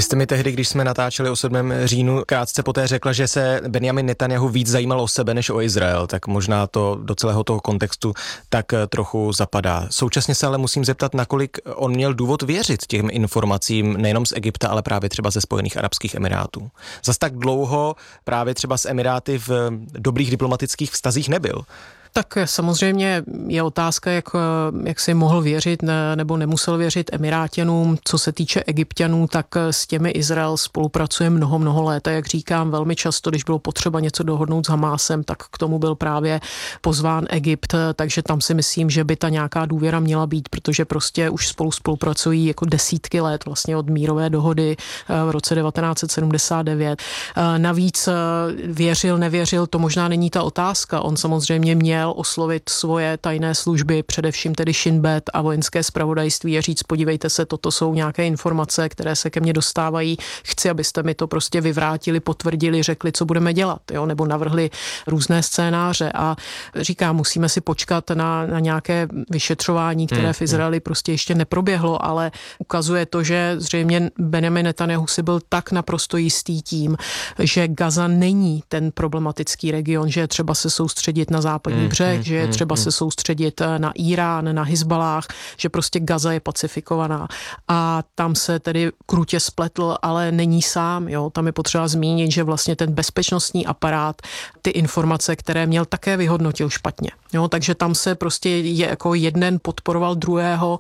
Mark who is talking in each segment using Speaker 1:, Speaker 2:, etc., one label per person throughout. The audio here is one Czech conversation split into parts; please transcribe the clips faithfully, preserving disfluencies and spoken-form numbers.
Speaker 1: Vy jste mi tehdy, když jsme natáčeli o sedmého říjnu, krátce poté řekla, že se Benjamin Netanjahu víc zajímal o sebe než o Izrael, tak možná to do celého toho kontextu tak trochu zapadá. Současně se ale musím zeptat, nakolik on měl důvod věřit těm informacím nejenom z Egypta, ale právě třeba ze Spojených arabských emirátů. Zas tak dlouho právě třeba s Emiráty v dobrých diplomatických vztazích nebyl.
Speaker 2: Tak samozřejmě je otázka, jak, jak si mohl věřit ne, nebo nemusel věřit Emiráťanům. Co se týče Egypťanů, tak s těmi Izrael spolupracuje mnoho, mnoho let. A jak říkám, velmi často, když bylo potřeba něco dohodnout s Hamásem, tak k tomu byl právě pozván Egypt, takže tam si myslím, že by ta nějaká důvěra měla být, protože prostě už spolu spolupracují jako desítky let vlastně od mírové dohody v roce devatenáct set sedmdesát devět. Navíc věřil, nevěřil, to možná není ta otázka. On samozřejmě měl oslovit svoje tajné služby, především tedy Shin Bet a vojenské zpravodajství a říct, podívejte se, toto jsou nějaké informace, které se ke mně dostávají, chci, abyste mi to prostě vyvrátili, potvrdili, řekli, co budeme dělat, jo? Nebo navrhli různé scénáře a říkám, musíme si počkat na, na nějaké vyšetřování, které hmm, v Izraeli prostě ještě neproběhlo, ale ukazuje to, že zřejmě Benjamin Netanjahu si byl tak naprosto jistý tím, že Gaza není ten problematický region, že je třeba se soustředit na západní hmm. břeh, že je třeba se soustředit na Irán, na Hizbalách, že prostě Gaza je pacifikovaná. A tam se tedy krutě spletl, ale není sám. Jo? Tam je potřeba zmínit, že vlastně ten bezpečnostní aparát ty informace, které měl, také vyhodnotil špatně. Jo? Takže tam se prostě je jako jeden podporoval druhého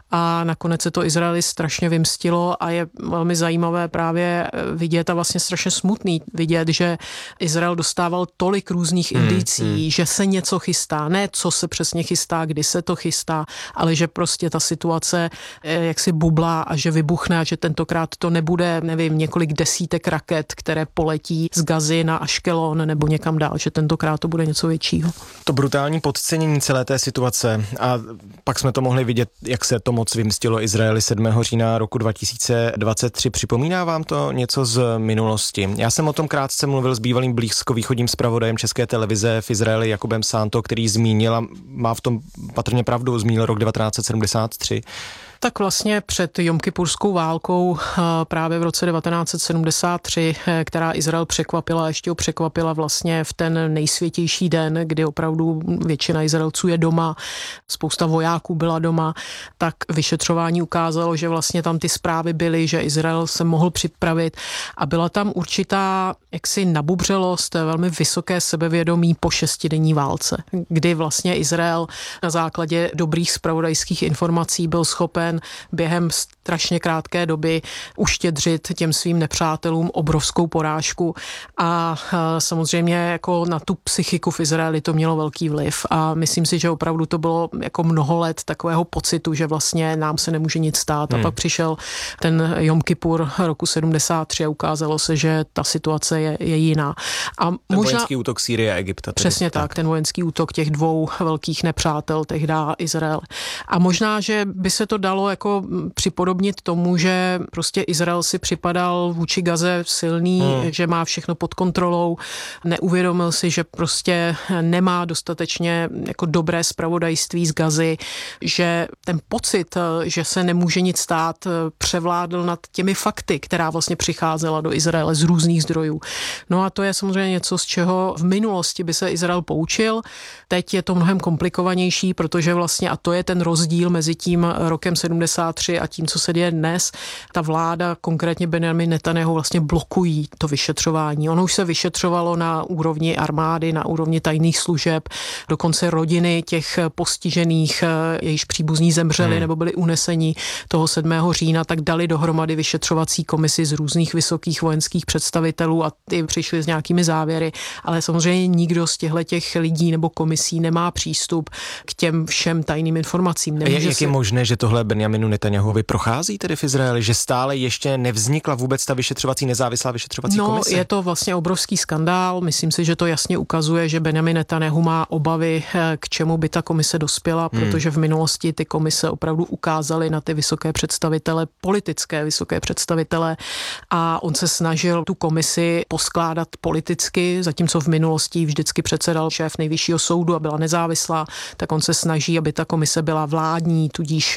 Speaker 2: a nakonec se to Izraeli strašně vymstilo a je velmi zajímavé právě vidět a vlastně strašně smutný vidět, že Izrael dostával tolik různých hmm, indicí, hmm. že se něco chystá, ne co se přesně chystá, kdy se to chystá, ale že prostě ta situace jaksi bublá a že vybuchne a že tentokrát to nebude, nevím, několik desítek raket, které poletí z Gazy na Aškelon nebo někam dál, že tentokrát to bude něco většího.
Speaker 1: To brutální podcenění celé té situace a pak jsme to mohli vidět, jak se to moc vymstilo Izraeli sedmého října roku dva tisíce dvacet tři. Připomíná vám to něco z minulosti? Já jsem o tom krátce mluvil s bývalým blízkovýchodním zpravodajem České televize v Izraeli Jakubem Santo, který zmínil a má v tom patrně pravdu, zmínil rok devatenáct set sedmdesát tři.
Speaker 2: Tak vlastně před jomkipurskou válkou právě v roce devatenáct set sedmdesát tři, která Izrael překvapila, ještě ho překvapila vlastně v ten nejsvětější den, kdy opravdu většina Izraelců je doma, spousta vojáků byla doma, tak vyšetřování ukázalo, že vlastně tam ty zprávy byly, že Izrael se mohl připravit a byla tam určitá jaksi nabubřelost, velmi vysoké sebevědomí po šestidenní válce, kdy vlastně Izrael na základě dobrých zpravodajských informací byl schopen během strašně krátké doby uštědřit těm svým nepřátelům obrovskou porážku a samozřejmě jako na tu psychiku v Izraeli to mělo velký vliv a myslím si, že opravdu to bylo jako mnoho let takového pocitu, že vlastně nám se nemůže nic stát hmm. a pak přišel ten Jom Kipur roku sedmdesát tři a ukázalo se, že ta situace je, je jiná. A
Speaker 1: ten
Speaker 2: možná,
Speaker 1: vojenský útok Sýrie a Egypta. Tedy.
Speaker 2: Přesně tak, tak, ten vojenský útok těch dvou velkých nepřátel, tehda Izrael. A možná, že by se to dalo jako připodobnit tomu, že prostě Izrael si připadal vůči Gaze silný, hmm. že má všechno pod kontrolou, neuvědomil si, že prostě nemá dostatečně jako dobré zpravodajství z Gazy, že ten pocit, že se nemůže nic stát, převládl nad těmi fakty, která vlastně přicházela do Izraele z různých zdrojů. No a to je samozřejmě něco, z čeho v minulosti by se Izrael poučil. Teď je to mnohem komplikovanější, protože vlastně, a to je ten rozdíl mezi tím rokem sedmdesát tři a tím, co se děje dnes, ta vláda, konkrétně Benjamin Netanjahu, vlastně blokují to vyšetřování. Ono už se vyšetřovalo na úrovni armády, na úrovni tajných služeb, dokonce rodiny těch postižených, jejichž příbuzní zemřeli hmm. nebo byli uneseni toho sedmého října, tak dali dohromady vyšetřovací komisi z různých vysokých vojenských představitelů a ty přišli s nějakými závěry, ale samozřejmě nikdo z těchto těch lidí nebo komisí nemá přístup k těm všem tajným informacím.
Speaker 1: Nemůže jak se... je možné, že tohle Benjaminu Netanjahovi prochází tedy v Izraeli, že stále ještě nevznikla vůbec ta vyšetřovací, nezávislá vyšetřovací
Speaker 2: no,
Speaker 1: komise?
Speaker 2: No, je to vlastně obrovský skandál. Myslím si, že to jasně ukazuje, že Benjamin Netanjahu má obavy, k čemu by ta komise dospěla, hmm. protože v minulosti ty komise opravdu ukázaly na ty vysoké představitele, politické vysoké představitele a on se snažil tu komisi poskládat politicky, zatímco v minulosti vždycky předsedal šéf nejvyššího soudu a byla nezávislá, tak on se snaží, aby ta komise byla vládní, tudíž pod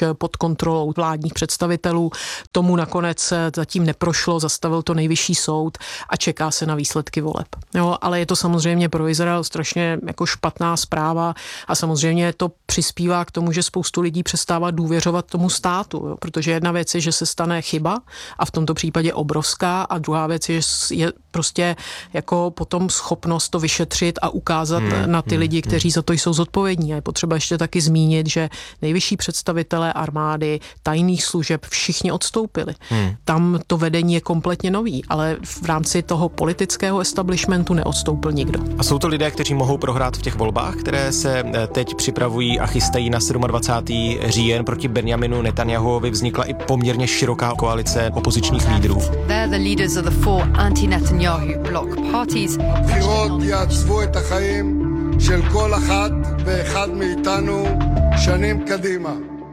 Speaker 2: kontrolou vládních představitelů. Tomu nakonec zatím neprošlo, zastavil to nejvyšší soud a čeká se na výsledky voleb. Jo, ale je to samozřejmě pro Izrael strašně jako špatná zpráva a samozřejmě to přispívá k tomu, že spoustu lidí přestává důvěřovat tomu státu, jo, protože jedna věc je, že se stane chyba a v tomto případě obrovská a druhá věc je, že je prostě jako potom schopnost to vyšetřit a ukázat hmm, na ty hmm, lidi, kteří hmm. za to jsou zodpovědní. A je potřeba ještě taky zmínit, že nejvyšší představitelé armády, tajných služeb, všichni odstoupili. Hmm. Tam to vedení je kompletně nový, ale v rámci toho politického establishmentu neodstoupil nikdo.
Speaker 1: A jsou to lidé, kteří mohou prohrát v těch volbách, které se teď připravují a chystají na dvacátého sedmého říjen proti Benjaminu Netanjahuovi. Vznikla i poměrně široká koalice opozičních lídrů.
Speaker 3: They're the leaders of the four anti-Netanyahu bloc parties.
Speaker 4: הבחירות יעצבו את החיים של כל אחת ואחד מאיתנו שנים קדימה.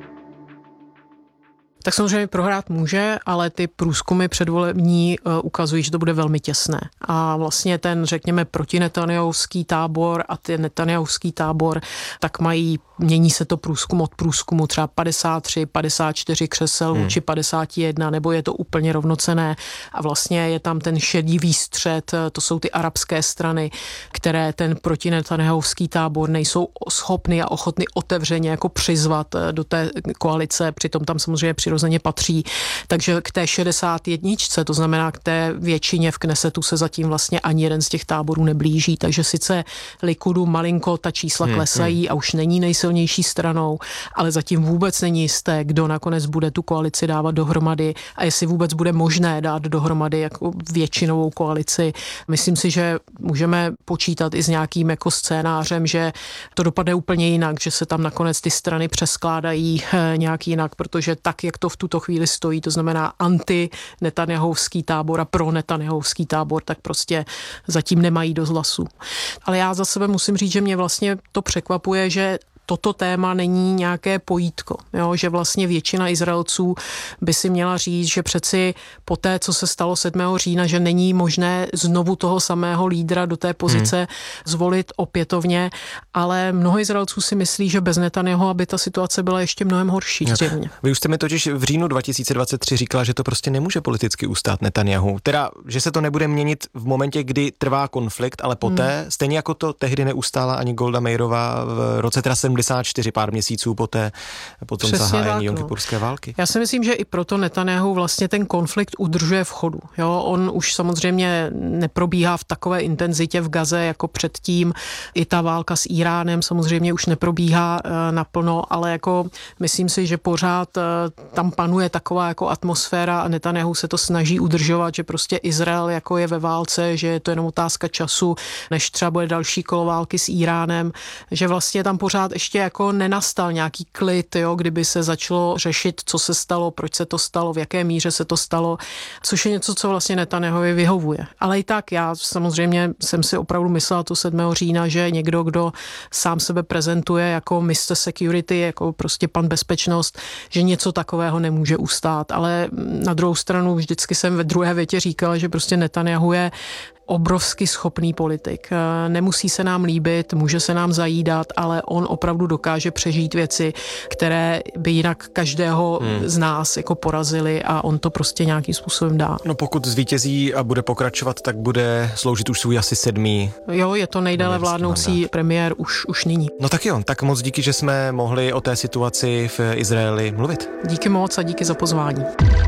Speaker 2: Tak samozřejmě prohrát může, ale ty průzkumy předvolební uh, ukazují, že to bude velmi těsné. A vlastně ten, řekněme, protinetanjahovský tábor a ten netanjahovský tábor, tak mají, mění se to průzkum od průzkumu třeba padesát tři, padesát čtyři křesel hmm. či padesát jedna, nebo je to úplně rovnocenné. A vlastně je tam ten šedivý střed, to jsou ty arabské strany, které ten protinetanjahovský tábor nejsou schopny a ochotny otevřeně jako přizvat do té koalice, přitom tam samozřejmě přirozeně patří. Takže k té šedesát jedničce, to znamená k té většině v Knesetu se zatím vlastně ani jeden z těch táborů neblíží. Takže sice Likudu malinko ta čísla hmm, klesají hmm. a už není nejsilnější stranou, ale zatím vůbec není jisté, kdo nakonec bude tu koalici dávat dohromady a jestli vůbec bude možné dát dohromady jako většinovou koalici. Myslím si, že můžeme počítat i s nějakým jako scénářem, že to dopadne úplně jinak, že se tam nakonec ty strany přeskládají nějak jinak, protože tak, jak to v tuto chvíli stojí, to znamená anti-netanjahovský tábor a pro-netanjahovský tábor, tak prostě zatím nemají dost hlasů. Ale já za sebe musím říct, že mě vlastně to překvapuje, že toto téma není nějaké pojítko, jo? Že vlastně většina Izraelců by si měla říct, že přeci po té, co se stalo sedmého října, že není možné znovu toho samého lídra do té pozice hmm. zvolit opětovně, ale mnoho Izraelců si myslí, že bez Netanjahu by ta situace byla ještě mnohem horší.
Speaker 1: Vy už jste mi totiž v říjnu dva tisíce dvacet tři říkala, že to prostě nemůže politicky ustát Netanjahu. Teda, že se to nebude měnit v momentě, kdy trvá konflikt, ale poté, hmm. stejně jako to tehdy neustála ani Golda Meirová v roce teda sedmdesát čtyři, pár měsíců poté, po tom zahájení jomkipurské války.
Speaker 2: Já si myslím, že i proto Netanjahu vlastně ten konflikt udržuje v chodu. Jo, on už samozřejmě neprobíhá v takové intenzitě v Gaze jako předtím. I ta válka s Iránem samozřejmě už neprobíhá e, naplno, ale jako myslím si, že pořád e, tam panuje taková jako atmosféra a Netanjahu se to snaží udržovat, že prostě Izrael jako je ve válce, že je to jenom otázka času, než třeba bude další kolo války s Iránem, že vlastně tam pořád ještě jako nenastal nějaký klid, jo, kdyby se začalo řešit, co se stalo, proč se to stalo, v jaké míře se to stalo, což je něco, co vlastně Netanjahovi vyhovuje. Ale i tak já samozřejmě jsem si opravdu myslela to sedmého října, že někdo, kdo sám sebe prezentuje jako mister Security, jako prostě pan bezpečnost, že něco takového nemůže ustát. Ale na druhou stranu vždycky jsem ve druhé větě říkala, že prostě Netanjahu je obrovsky schopný politik. Nemusí se nám líbit, může se nám zajídat, ale on opravdu dokáže přežít věci, které by jinak každého hmm. z nás jako porazili a on to prostě nějakým způsobem dá.
Speaker 1: No pokud zvítězí a bude pokračovat, tak bude sloužit už svůj asi sedmý.
Speaker 2: Jo, je to nejdéle vládnoucí mandát. Premiér už, už nyní.
Speaker 1: No tak jo, tak moc díky, že jsme mohli o té situaci v Izraeli mluvit.
Speaker 2: Díky moc a díky za pozvání.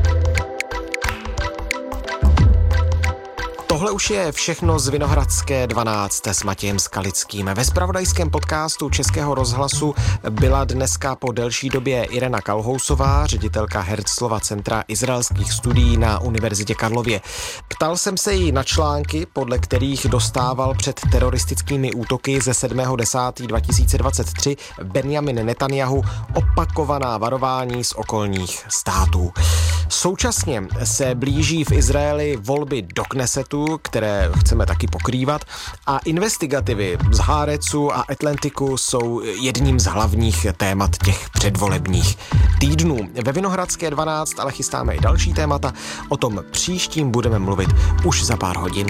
Speaker 1: Tohle už je všechno z Vinohradské dvanáct s Matějem Skalickým. Ve zpravodajském podcastu Českého rozhlasu byla dneska po delší době Irena Kalhousová, ředitelka Herzlova centra izraelských studií na Univerzitě Karlově. Ptal jsem se jí na články, podle kterých dostával před teroristickými útoky ze sedmého desátého dva tisíce dvacet tři Benjamin Netanjahu opakovaná varování z okolních států. Současně se blíží v Izraeli volby do Knesetu, které chceme taky pokrývat, a investigativy z Haaretzu a Atlantiku jsou jedním z hlavních témat těch předvolebních týdnů. Ve Vinohradské dvanáct ale chystáme i další témata, o tom příštím budeme mluvit už za pár hodin.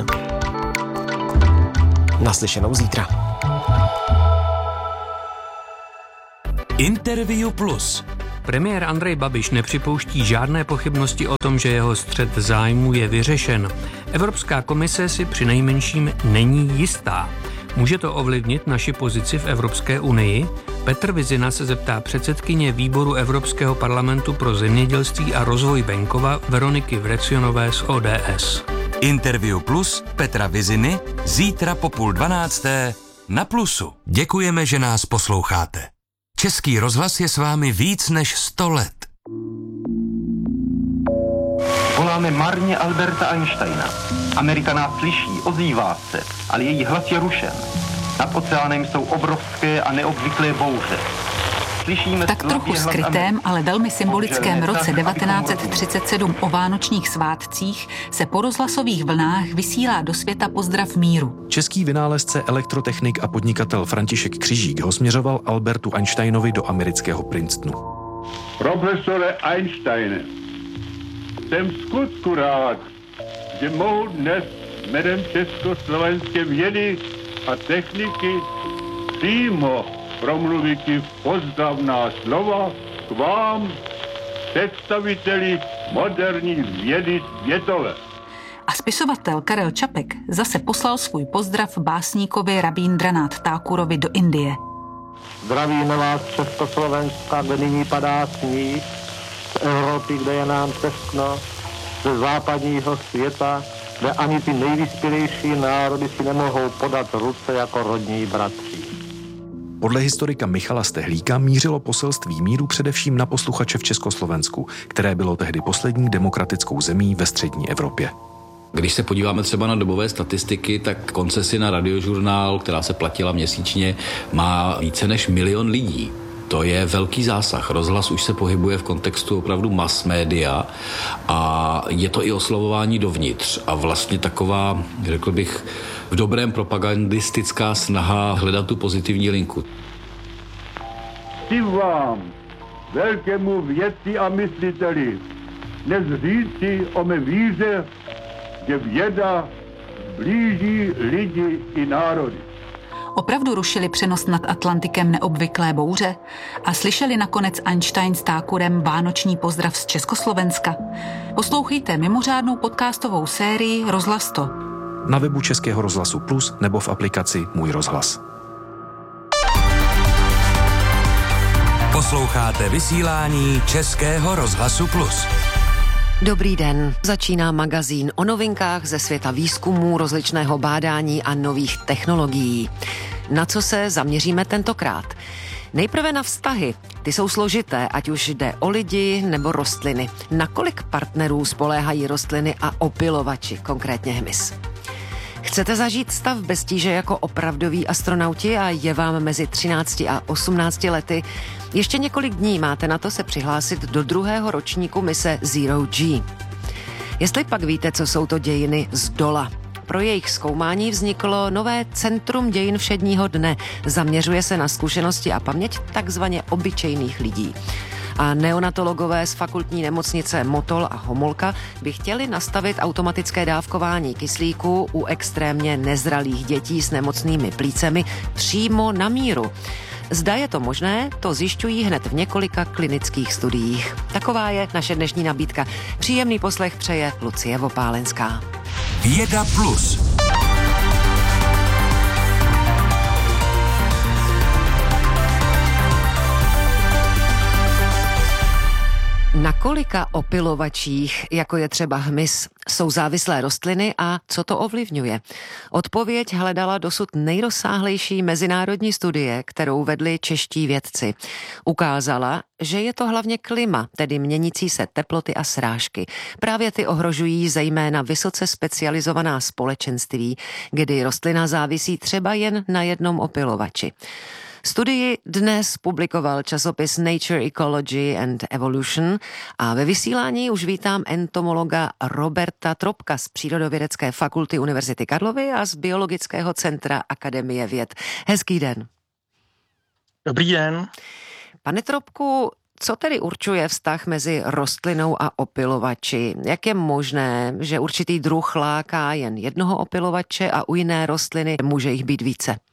Speaker 1: Naslyšenou zítra.
Speaker 5: Interview Plus. Premiér Andrej Babiš nepřipouští žádné pochybnosti o tom, že jeho střet zájmu je vyřešen. Evropská komise si přinejmenším není jistá. Může to ovlivnit naši pozici v Evropské unii? Petr Vizina se zeptá předsedkyně výboru Evropského parlamentu pro zemědělství a rozvoj venkova Veroniky Vrecionové z O D S.
Speaker 6: Interview Plus Petra Viziny zítra po půl dvanácté na Plusu. Děkujeme, že nás posloucháte. Český rozhlas je s vámi víc než sto let.
Speaker 7: Voláme marně Alberta Einsteina. Amerika nás slyší, ozývá se, ale její hlas je rušen. Nad oceánem jsou obrovské a neobvyklé bouře.
Speaker 8: V tak trochu skrytém, ale velmi symbolickém roce devatenáct set třicet sedm o vánočních svátcích se po rozhlasových vlnách vysílá do světa pozdrav míru.
Speaker 9: Český vynálezce, elektrotechnik a podnikatel František Křižík ho směřoval Albertu Einsteinovi do amerického Princetonu.
Speaker 10: Profesore Einsteine, jsem v skutku rád, že mohu dnes jménem československé vědy a techniky přímo promluvit pozdravná slova k vám, představiteli moderní vědy světové.
Speaker 8: A spisovatel Karel Čapek zase poslal svůj pozdrav básníkovi Rabíndranath Thakurovi do Indie.
Speaker 11: Zdravíme vás z Československa, kde nyní padá sníh, z Evropy, kde je nám teskno, ze západního světa, kde ani ty nejvyspělejší národy si nemohou podat ruce jako rodní bratři.
Speaker 9: Podle historika Michala Stehlíka mířilo poselství míru především na posluchače v Československu, které bylo tehdy poslední demokratickou zemí ve střední Evropě.
Speaker 12: Když se podíváme třeba na dobové statistiky, tak koncesi na radiožurnál, která se platila měsíčně, má více než milion lidí. To je velký zásah. Rozhlas už se pohybuje v kontextu opravdu mass media a je to i oslovování dovnitř a vlastně taková, řekl bych, v dobrém propagandistická snaha hledat tu pozitivní linku.
Speaker 10: Chci vám, velkému vědci a mysliteli, dnes říci o mé víře, že věda blíží lidi i národy.
Speaker 8: Opravdu rušili přenos nad Atlantikem neobvyklé bouře a slyšeli nakonec Einstein s Thakurem vánoční pozdrav z Československa? Poslouchejte mimořádnou podcastovou sérii Rozhlas to.
Speaker 9: Na webu Českého rozhlasu Plus nebo v aplikaci Můj rozhlas.
Speaker 6: Posloucháte vysílání Českého rozhlasu Plus.
Speaker 13: Dobrý den, začíná magazín o novinkách ze světa výzkumů, rozličného bádání a nových technologií. Na co se zaměříme tentokrát? Nejprve na vztahy. Ty jsou složité, ať už jde o lidi nebo rostliny. Na kolik partnerů spoléhají rostliny a opylovači, konkrétně hmyz? Chcete zažít stav bez tíže jako opravdoví astronauti a je vám mezi třinácti a osmnácti lety? Ještě několik dní máte na to se přihlásit do druhého ročníku mise Zero G. Jestli pak víte, co jsou to dějiny z dola. Pro jejich zkoumání vzniklo nové Centrum dějin všedního dne. Zaměřuje se na zkušenosti a paměť takzvaně obyčejných lidí. A neonatologové z fakultní nemocnice Motol a Homolka by chtěli nastavit automatické dávkování kyslíku u extrémně nezralých dětí s nemocnými plícemi přímo na míru. Zda je to možné, to zjišťují hned v několika klinických studiích. Taková je naše dnešní nabídka. Příjemný poslech přeje Lucie Vopálenská.
Speaker 6: Věda plus.
Speaker 13: Na kolika opylovačích, jako je třeba hmyz, jsou závislé rostliny a co to ovlivňuje? Odpověď hledala dosud nejrozsáhlejší mezinárodní studie, kterou vedli čeští vědci. Ukázala, že je to hlavně klima, tedy měnící se teploty a srážky. Právě ty ohrožují zejména vysoce specializovaná společenství, kdy rostlina závisí třeba jen na jednom opylovači. Studii dnes publikoval časopis Nature Ecology and Evolution a ve vysílání už vítám entomologa Roberta Tropka z Přírodovědecké fakulty Univerzity Karlovy a z Biologického centra Akademie věd. Hezký den.
Speaker 14: Dobrý den.
Speaker 13: Pane Tropku, co tedy určuje vztah mezi rostlinou a opylovači? Jak je možné, že určitý druh láká jen jednoho opylovače a u jiné rostliny může jich být více?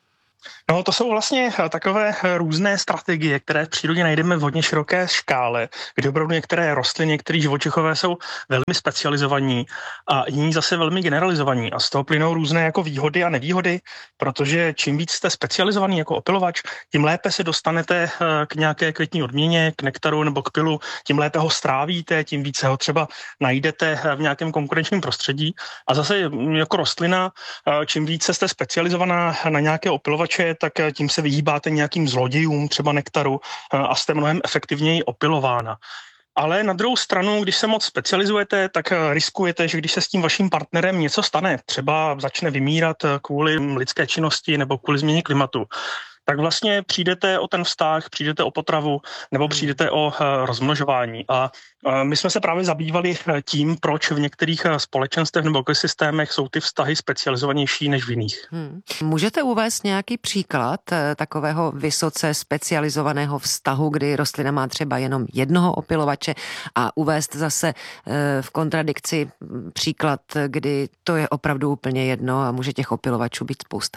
Speaker 14: No, to jsou vlastně takové různé strategie, které v přírodě najdeme v hodně široké škále, kde opravdu některé rostliny, některé živočichové jsou velmi specializovaní a jiní zase velmi generalizovaní. A z toho plynou různé jako výhody a nevýhody, protože čím víc jste specializovaný jako opylovač, tím lépe se dostanete k nějaké květní odměně, k nektaru nebo k pilu, tím lépe ho strávíte, tím více ho třeba najdete v nějakém konkurenčním prostředí. A zase jako rostlina, čím více jste specializovaná na nějaké opylovače, tak tím se vyhýbáte nějakým zlodějům, třeba nektaru, a jste mnohem efektivněji opylována. Ale na druhou stranu, když se moc specializujete, tak riskujete, že když se s tím vaším partnerem něco stane, třeba začne vymírat kvůli lidské činnosti nebo kvůli změně klimatu, tak vlastně přijdete o ten vztah, přijdete o potravu nebo přijdete o rozmnožování. A my jsme se právě zabývali tím, proč v některých společenstvech nebo ekosystémech jsou ty vztahy specializovanější než v jiných.
Speaker 13: Hmm. Můžete uvést nějaký příklad takového vysoce specializovaného vztahu, kdy rostlina má třeba jenom jednoho opylovače, a uvést zase v kontradikci příklad, kdy to je opravdu úplně jedno a může těch opylovačů být spousta?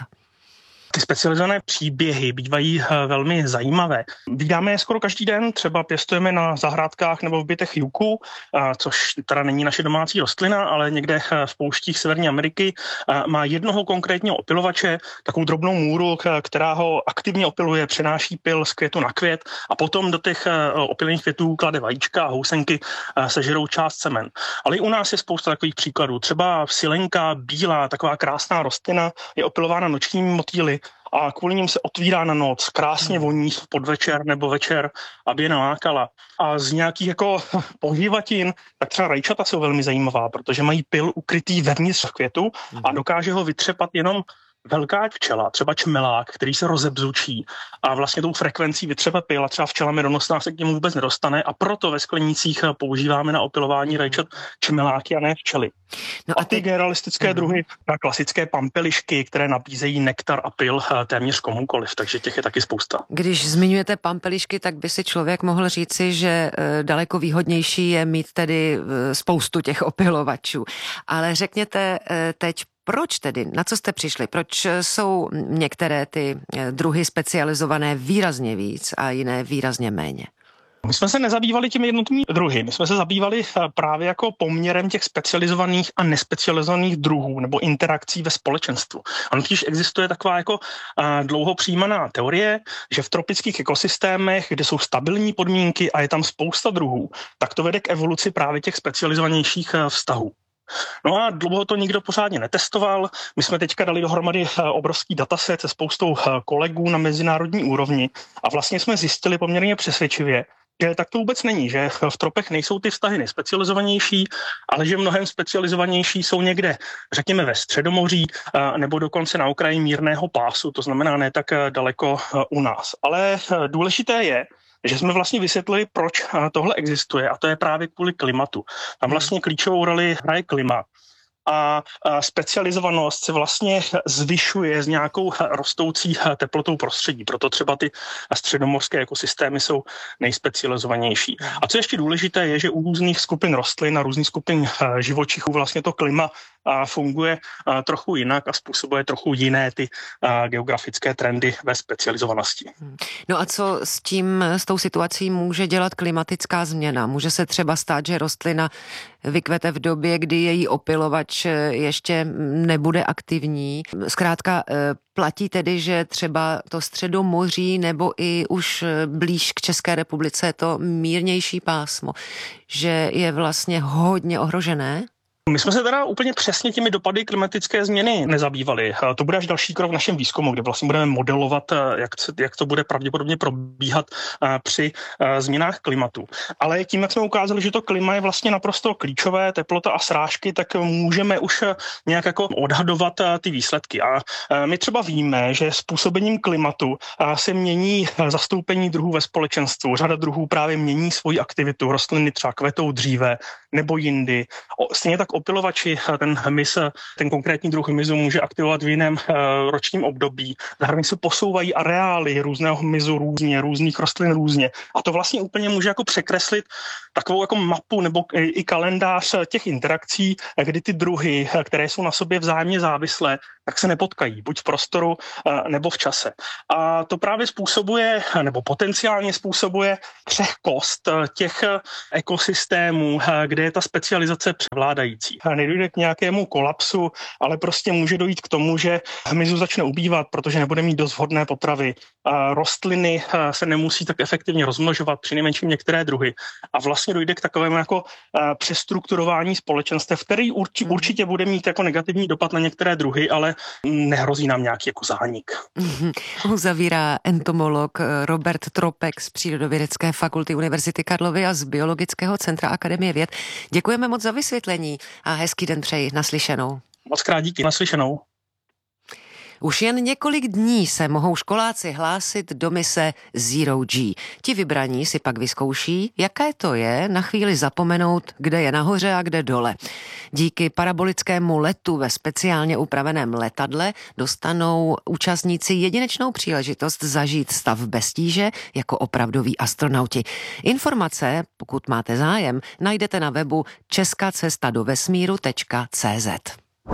Speaker 14: Ty specializované příběhy bývají velmi zajímavé. Vídáme je skoro každý den, třeba pěstujeme na zahrádkách nebo v bytech juku, což teda není naše domácí rostlina, ale někde v pouštích Severní Ameriky má jednoho konkrétního opylovače, takovou drobnou můru, která ho aktivně opyluje, přenáší pyl z květu na květ a potom do těch opylených květů klade vajíčka a housenky sežerou část semen. Ale i u nás je spousta takových příkladů. Třeba silenka bílá, taková krásná rostlina, je opylována nočními motýly a kvůli nim se otvírá na noc, krásně voní v podvečer nebo večer, aby je nalákala. A z nějakých jako pohývatin, tak třeba rajčata jsou velmi zajímavá, protože mají pyl ukrytý vevnitř květu a dokáže ho vytřepat jenom velká včela, třeba čmelák, který se rozebzučí a vlastně tou frekvencí vytřepe pyl a třeba včela medonosná se k němu vůbec nedostane a proto ve sklenících používáme na opylování rajčat čmeláky a ne včely. No a ty generalistické druhy, klasické pampelišky, které nabízejí nektar a pyl téměř komukoliv, takže těch je taky spousta.
Speaker 13: Když zmiňujete pampelišky, tak by si člověk mohl říci, že daleko výhodnější je mít tedy spoustu těch opylovačů. Ale řekněte teď, proč tedy? Na co jste přišli? Proč jsou některé ty druhy specializované výrazně víc a jiné výrazně méně?
Speaker 14: My jsme se nezabývali těmi jednotlivými druhy, my jsme se zabývali právě jako poměrem těch specializovaných a nespecializovaných druhů nebo interakcí ve společenstvu. Ano, totiž existuje taková jako dlouho přijímaná teorie, že v tropických ekosystémech, kde jsou stabilní podmínky a je tam spousta druhů, tak to vede k evoluci právě těch specializovanějších vztahů. No a dlouho to nikdo pořádně netestoval. My jsme teďka dali dohromady obrovský dataset se spoustou kolegů na mezinárodní úrovni a vlastně jsme zjistili poměrně přesvědčivě, že tak to vůbec není, že v tropech nejsou ty vztahy nejspecializovanější, ale že mnohem specializovanější jsou někde, řekněme, ve Středomoří nebo dokonce na okraji mírného pásu, to znamená ne tak daleko u nás. Ale důležité je, že jsme vlastně vysvětlili, proč tohle existuje, a to je právě kvůli klimatu. Tam vlastně klíčovou roli hraje klima. A specializovanost se vlastně zvyšuje s nějakou rostoucí teplotou prostředí. Proto třeba ty středomořské ekosystémy jsou nejspecializovanější. A co ještě důležité je, že u různých skupin rostlin a různých skupin živočichů vlastně to klima funguje trochu jinak a způsobuje trochu jiné ty geografické trendy ve specializovanosti.
Speaker 13: No a co s tím, s tou situací může dělat klimatická změna? Může se třeba stát, že rostlina vykvete v době, kdy její opylovač ještě nebude aktivní. Zkrátka platí tedy, že třeba to Středomoří nebo i už blíž k České republice je to mírnější pásmo, že je vlastně hodně ohrožené?
Speaker 14: My jsme se teda úplně přesně těmi dopady klimatické změny nezabývali. To bude až další krok v našem výzkumu, kde vlastně budeme modelovat, jak, se, jak to bude pravděpodobně probíhat při změnách klimatu. Ale tím, jak jsme ukázali, že to klima je vlastně naprosto klíčové, teplota a srážky, tak můžeme už nějak jako odhadovat ty výsledky. A my třeba víme, že způsobením klimatu se mění zastoupení druhů ve společenstvu. Řada druhů právě mění svoji aktivitu. Rostliny třeba kvetou dříve nebo jindy. Stejně tak opylovači, ten hmyz, ten konkrétní druh hmyzu může aktivovat v jiném uh, ročním období. Zároveň se posouvají areály různého hmyzu různě, různých rostlin různě. A to vlastně úplně může jako překreslit takovou jako mapu nebo i kalendář těch interakcí, kdy ty druhy, které jsou na sobě vzájemně závislé, tak se nepotkají, buď v prostoru nebo v čase. A to právě způsobuje, nebo potenciálně způsobuje křehkost těch ekosystémů, kde je ta specializace převládající. Nedojde k nějakému kolapsu, ale prostě může dojít k tomu, že hmyzu začne ubývat, protože nebude mít dost vhodné potravy. Rostliny se nemusí tak efektivně rozmnožovat, přinejmenším některé druhy. A vlastně dojde k takovému jako přestrukturování společenstev, který urči, určitě bude mít jako negativní dopad na některé druhy, ale nehrozí nám nějaký jako zánik.
Speaker 13: Mm-hmm. Uzavírá entomolog Robert Tropek z Přírodovědecké fakulty Univerzity Karlovy a z Biologického centra Akademie věd. Děkujeme moc za vysvětlení a hezký den přeji. Naslyšenou.
Speaker 14: Moc krát díky. Naslyšenou.
Speaker 13: Už jen několik dní se mohou školáci hlásit do mise Zero G. Ti vybraní si pak vyzkouší, jaké to je na chvíli zapomenout, kde je nahoře a kde dole. Díky parabolickému letu ve speciálně upraveném letadle dostanou účastníci jedinečnou příležitost zažít stav bez tíže jako opravdoví astronauti. Informace, pokud máte zájem, najdete na webu česká cesta do vesmíru tečka cé zet.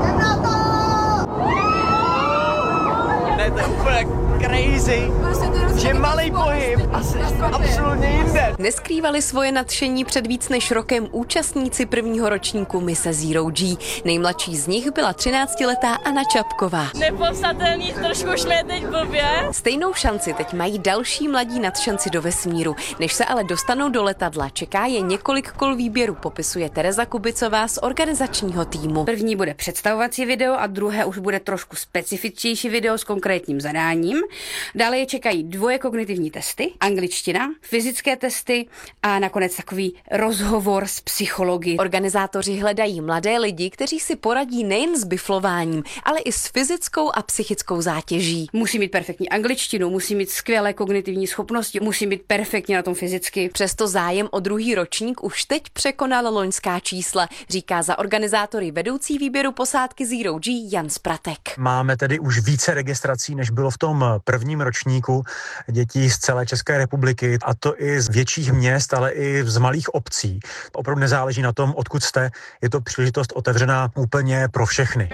Speaker 15: Ne, to je úplně crazy, že malý pohyb a jsi absolutně jinde.
Speaker 16: Neskrývali svoje nadšení před víc než rokem účastníci prvního ročníku mise Zero G. Nejmladší z nich byla třináctiletá Anna Čapková.
Speaker 17: Nepopsatelný, trošku už mě teď blbě.
Speaker 16: Stejnou šanci teď mají další mladí nadšenci do vesmíru. Než se ale dostanou do letadla, čeká je několik kol výběru, popisuje Tereza Kubicová z organizačního týmu.
Speaker 18: První bude představovací video a druhé už bude trošku specifičtější video s konkrétním zadáním. Dále je čekají dvoje kognitivní testy, angličtina, fyzické testy a nakonec takový rozhovor s psychology.
Speaker 16: Organizátoři hledají mladé lidi, kteří si poradí nejen s biflováním, ale i s fyzickou a psychickou zátěží.
Speaker 18: Musí mít perfektní angličtinu, musí mít skvělé kognitivní schopnosti, musí být perfektně na tom fyzicky.
Speaker 16: Přesto zájem o druhý ročník už teď překonal loňská čísla, říká za organizátory vedoucí výběru posádky Zero G Jan Spratek.
Speaker 19: Máme tedy už více registrací, než bylo v tom prvním ročníku, dětí z celé České republiky, a to i z větších měst, ale i z malých obcí. Opravdu nezáleží na tom, odkud jste, je to příležitost otevřená úplně pro všechny.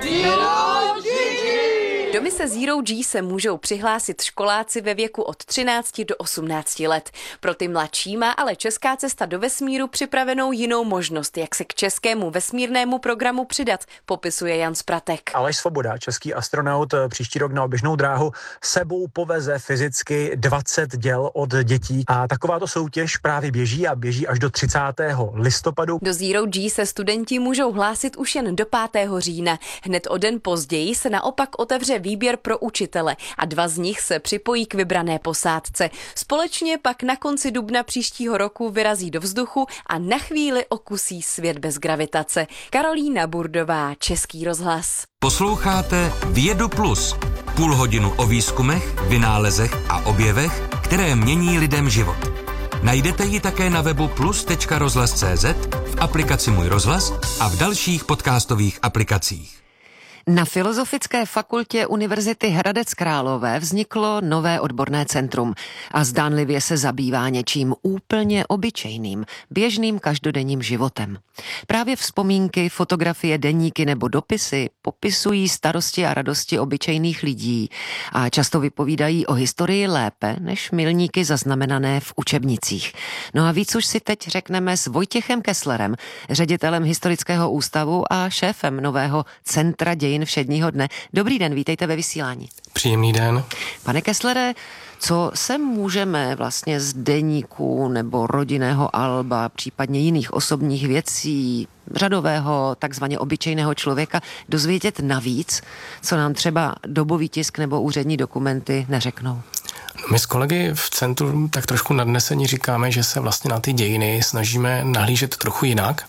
Speaker 16: Do mise Zero G se můžou přihlásit školáci ve věku od třinácti do osmnácti let. Pro ty mladší má ale Česká cesta do vesmíru připravenou jinou možnost, jak se k českému vesmírnému programu přidat, popisuje Jan Spratek.
Speaker 19: Aleš Svoboda, český astronaut, příští rok na oběžnou dráhu sebou poveze fyzicky dvacet děl od dětí a takováto soutěž právě běží a běží až do třicátého listopadu.
Speaker 16: Do Zero G se studenti můžou hlásit už jen do pátého října. Hned o den později se naopak otevře výběr pro učitele a dva z nich se připojí k vybrané posádce. Společně pak na konci dubna příštího roku vyrazí do vzduchu a na chvíli okusí svět bez gravitace. Karolína Burdová, Český rozhlas.
Speaker 6: Posloucháte Vědu Plus. Půl hodinu o výzkumech, vynálezech a objevech, které mění lidem život. Najdete ji také na webu plus tečka rozhlas tečka cé zet, v aplikaci Můj rozhlas a v dalších podcastových aplikacích.
Speaker 13: Na Filozofické fakultě Univerzity Hradec Králové vzniklo nové odborné centrum a zdánlivě se zabývá něčím úplně obyčejným, běžným každodenním životem. Právě vzpomínky, fotografie, deníky nebo dopisy popisují starosti a radosti obyčejných lidí a často vypovídají o historii lépe než milníky zaznamenané v učebnicích. No a víc už si teď řekneme s Vojtěchem Kesslerem, ředitelem Historického ústavu a šéfem nového Centra dějin všedního dne. Dobrý den, vítejte ve vysílání.
Speaker 20: Příjemný den.
Speaker 13: Pane Kesslere, co se můžeme vlastně z deníku nebo rodinného alba, případně jiných osobních věcí, řadového, takzvaně obyčejného člověka dozvědět navíc, co nám třeba dobový tisk nebo úřední dokumenty neřeknou?
Speaker 20: My s kolegy v centru tak trošku nadnesení říkáme, že se vlastně na ty dějiny snažíme nahlížet trochu jinak.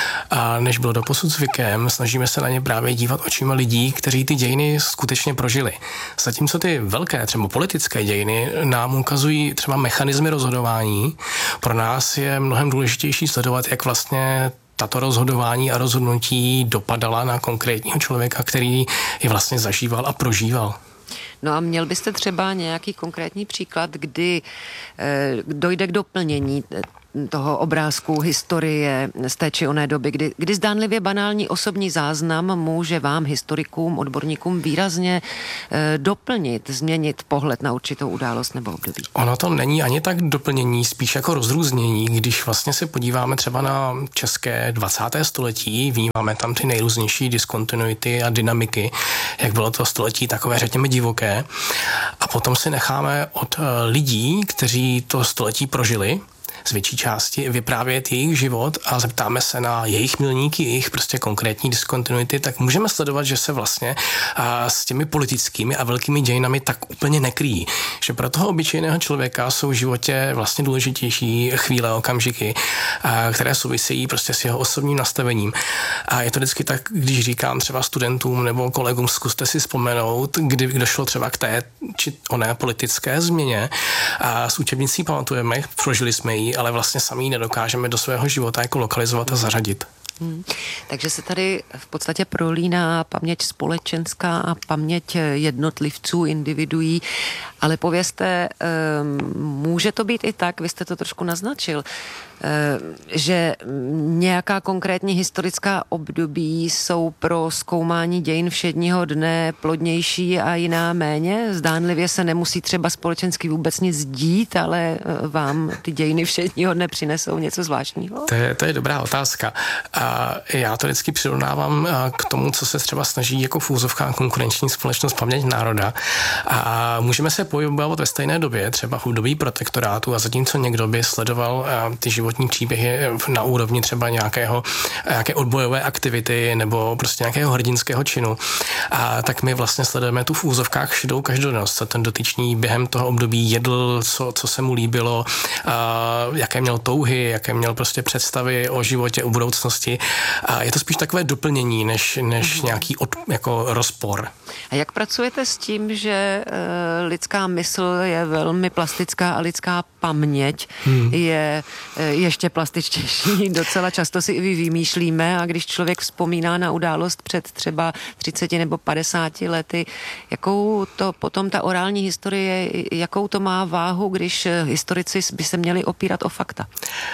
Speaker 20: A než bylo doposud zvykem, snažíme se na ně právě dívat očima lidí, kteří ty dějiny skutečně prožili. Zatímco ty velké, třeba politické dějiny nám ukazují třeba mechanismy rozhodování, pro nás je mnohem důležitější sledovat, jak vlastně tato rozhodování a rozhodnutí dopadala na konkrétního člověka, který je vlastně zažíval a prožíval.
Speaker 13: No a měl byste třeba nějaký konkrétní příklad, kdy e, dojde k doplnění toho obrázku historie z té či oné doby, kdy, kdy zdánlivě banální osobní záznam může vám, historikům, odborníkům, výrazně e, doplnit, změnit pohled na určitou událost nebo období?
Speaker 20: Ono to není ani tak doplnění, spíš jako rozrůznění. Když vlastně se podíváme třeba na české dvacáté století, vnímáme tam ty nejrůznější diskontinuity a dynamiky, jak bylo to století takové, řekněme, divoké. A potom si necháme od lidí, kteří to století prožili, z větší části vyprávět jejich život a zeptáme se na jejich milníky, jejich prostě konkrétní diskontinuity, tak můžeme sledovat, že se vlastně a, s těmi politickými a velkými dějinami tak úplně nekryjí. Že pro toho obyčejného člověka jsou v životě vlastně důležitější chvíle, okamžiky, a, které souvisejí prostě s jeho osobním nastavením. A je to vždycky tak, když říkám třeba studentům nebo kolegům, zkuste si vzpomenout, kdy došlo třeba k té či oné politické změně. A s učebnicí pamatujeme, prožili jsme ji, ale vlastně sami nedokážeme do svého života jako lokalizovat a zařadit.
Speaker 13: Hmm. Takže se tady v podstatě prolíná paměť společenská a paměť jednotlivců, individuí, ale povězte, může to být i tak, vy jste to trošku naznačil, že nějaká konkrétní historická období jsou pro zkoumání dějin všedního dne plodnější a jiná méně? Zdánlivě se nemusí třeba společensky vůbec nic dít, ale vám ty dějiny všedního dne přinesou něco zvláštního?
Speaker 20: To je, to je dobrá otázka. A já to vždycky přirovnávám k tomu, co se třeba snaží jako v úzovkách konkurenční společnost Paměť národa. A můžeme se pohybovat ve stejné době, třeba v období protektorátu, a zatímco někdo by sledoval ty životní příběhy na úrovni třeba nějakého, nějaké odbojové aktivity nebo prostě nějakého hrdinského činu, a tak my vlastně sledujeme tu v úzovkách šedou každodennost, co ten dotyčný během toho období jedl, co, co se mu líbilo, a jaké měl touhy, jaké měl prostě představy o životě, o budoucnosti. A je to spíš takové doplnění, než, než nějaký od, jako rozpor.
Speaker 13: A jak pracujete s tím, že e, lidská mysl je velmi plastická a lidská paměť hmm. je e, ještě plastičtější? Docela často si i vy vymýšlíme, a když člověk vzpomíná na událost před třeba třiceti nebo padesáti lety, jakou to potom ta orální historie, jakou to má váhu, když historici by se měli opírat o fakta?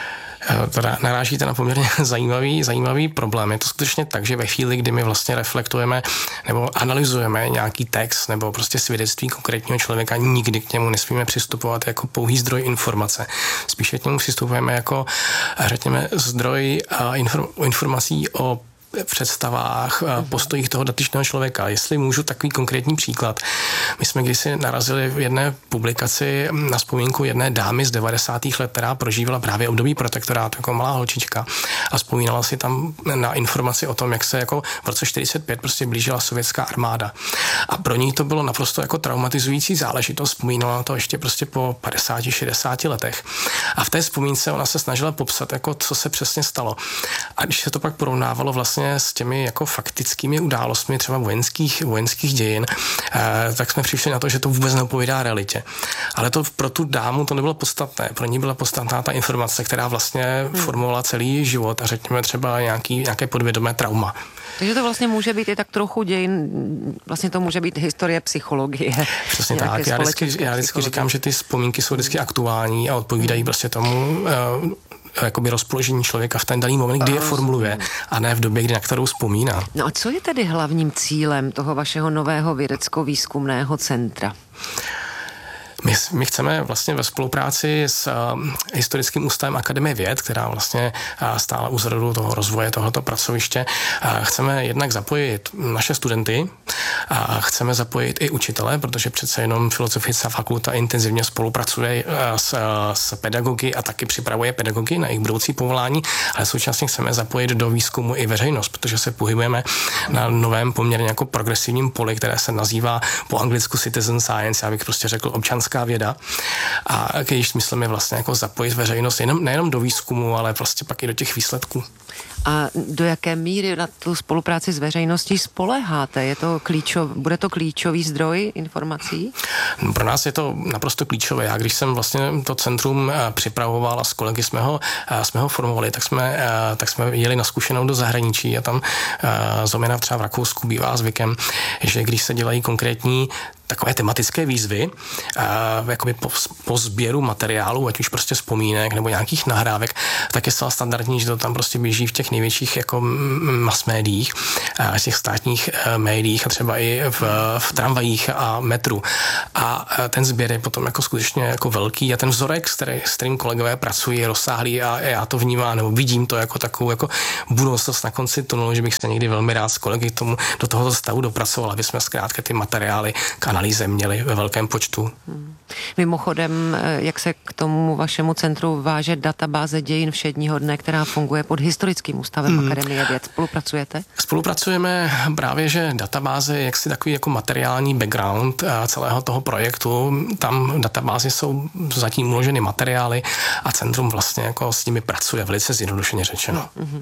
Speaker 20: To narážíte na poměrně zajímavý, zajímavý problém. Je to skutečně tak, že ve chvíli, kdy my vlastně reflektujeme nebo analyzujeme nějaký text nebo prostě svědectví konkrétního člověka, nikdy k němu nesmíme přistupovat jako pouhý zdroj informace. Spíše k němu přistupujeme jako, řekněme, zdroj informací o představách, postojích toho dotyčného člověka. Jestli můžu takový konkrétní příklad. My jsme kdysi narazili v jedné publikaci na vzpomínku jedné dámy z devadesátých let, která prožívala právě období protektorátu jako malá holčička a vzpomínala si tam na informaci o tom, jak se jako v roce čtyřicet pět prostě blížila sovětská armáda. A pro ní to bylo naprosto jako traumatizující záležitost. Vzpomínala to ještě prostě po padesáti šedesáti letech. A v té vzpomínce ona se snažila popsat, jako co se přesně stalo. A když se to pak porovnávalo vlastně s těmi jako faktickými událostmi třeba vojenských, vojenských dějin, eh, tak jsme přišli na to, že to vůbec neopovídá realitě. Ale to pro tu dámu to nebylo podstatné. Pro ní byla podstatná ta informace, která vlastně hmm. formovala celý život a řekněme třeba nějaký, nějaké podvědomé trauma.
Speaker 13: Takže to vlastně může být i tak trochu dějin, vlastně to může být historie psychologie.
Speaker 20: Přesně tak. Já vždycky, já vždycky říkám, že ty vzpomínky jsou vždycky aktuální a odpovídají hmm. prostě tomu uh, jakoby rozpoložení člověka v ten daný moment, kdy je formuluje, a ne v době, kdy na kterou vzpomíná.
Speaker 13: No a co je tedy hlavním cílem toho vašeho nového vědecko-výzkumného centra?
Speaker 20: My, my chceme vlastně ve spolupráci s uh, Historickým ústavem Akademie věd, která vlastně uh, stála u zrodu toho rozvoje tohoto pracoviště, uh, chceme jednak zapojit naše studenty a chceme zapojit i učitele, protože přece jenom Filozofická fakulta intenzivně spolupracuje uh, s, uh, s pedagogy a taky připravuje pedagogy na jejich budoucí povolání, ale současně chceme zapojit do výzkumu i veřejnost, protože se pohybujeme na novém poměrně jako progresivním poli, které se nazývá po anglicku citizen science, já bych prostě řekl občanská věda. A když myslíme vlastně jako zapojit veřejnost jenom, nejenom do výzkumu, ale prostě pak i do těch výsledků.
Speaker 13: A do jaké míry na tu spolupráci s veřejností spoléháte? Je to klíčov, bude to klíčový zdroj informací?
Speaker 20: No, pro nás je to naprosto klíčové. Já když jsem vlastně to centrum připravoval a s kolegy jsme ho, jsme ho formovali, tak jsme, tak jsme jeli na zkušenou do zahraničí a tam zejména třeba v Rakousku bývá zvykem, že když se dělají konkrétní takové tematické výzvy, uh, jakoby po, po sběru materiálu, ať už prostě vzpomínek nebo nějakých nahrávek, tak je zcela standardní, že to tam prostě běží v těch největších jako mass médiích, uh, těch státních uh, médiích a třeba i v, v tramvajích a metru. A uh, ten sběr je potom jako skutečně jako velký a ten vzorek, s, který, s kterým kolegové pracují, je rozsáhlý a já to vnímám, nebo vidím to jako takovou jako budoucnost na konci tunelu, že bych se někdy velmi rád s kolegy tomu, do tohoto stavu dopracoval, aby jsme zkrátka ty materiály k analýze měli ve velkém počtu.
Speaker 13: Hmm. Mimochodem, jak se k tomu vašemu centru váže databáze dějin všedního dne, která funguje pod Historickým ústavem hmm. Akademie věd. Spolupracujete?
Speaker 20: Spolupracujeme právě, že databáze je jaksi takový jako materiální background celého toho projektu. Tam databázi jsou zatím uloženy materiály a centrum vlastně jako s nimi pracuje, velice zjednodušeně řečeno.
Speaker 13: Hmm.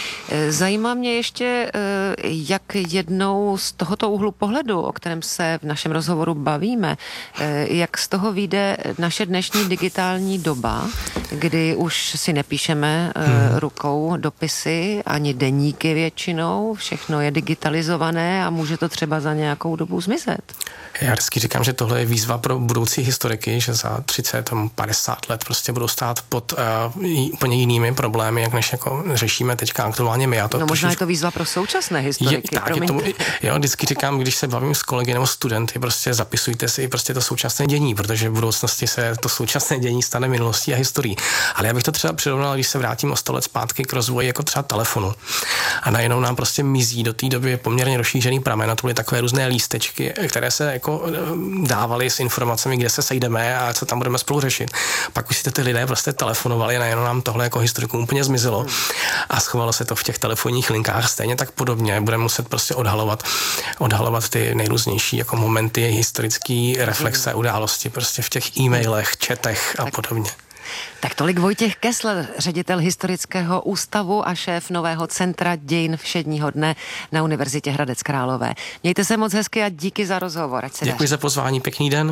Speaker 13: Zajímá mě ještě, jak jednou z tohoto úhlu pohledu, o kterém se v našem rozhovoru bavíme, jak z toho vyjde naše dnešní digitální doba, kdy už si nepíšeme hmm. rukou dopisy, ani deníky většinou, všechno je digitalizované a může to třeba za nějakou dobu zmizet.
Speaker 20: Já vždycky říkám, že tohle je výzva pro budoucí historiky, že za třicet, padesát let prostě budou stát pod uh, úplně jinými problémy, jak než jako řešíme teďka aktuálně my. To
Speaker 13: no možná je to výzva pro současné historiky.
Speaker 20: Je, tak, je tomu, jo, vždycky říkám, když se bavím s kolegy nebo studenty, prostě zapisujte si prostě to současné dění, protože v budoucnosti se to současné dění stane minulostí a historií. Ale já bych to třeba přirovnal, když se vrátím o sto let zpátky k rozvoji jako třeba telefonu. A najednou nám prostě mizí do té doby poměrně rozšířený pramen, a to byly takové různé lístečky, které se jako dávaly s informacemi, kde se sejdeme a co tam budeme spolu řešit. Pak už si ty lidé prostě telefonovali a najednou nám tohle jako historikům úplně zmizelo a schovalo se to v těch telefonních linkách. Stejně tak podobně budeme muset prostě odhalovat, odhalovat ty nejrůznější jako momenty historické reflexe, události prostě v těch e-mailech, chatech a podobně.
Speaker 13: Tak tolik Vojtěch Kessler, ředitel Historického ústavu a šéf nového centra dějin všedního dne na Univerzitě Hradec Králové. Mějte se moc hezky a díky za rozhovor. Ať se
Speaker 20: Děkuji daří. Za pozvání, pěkný den.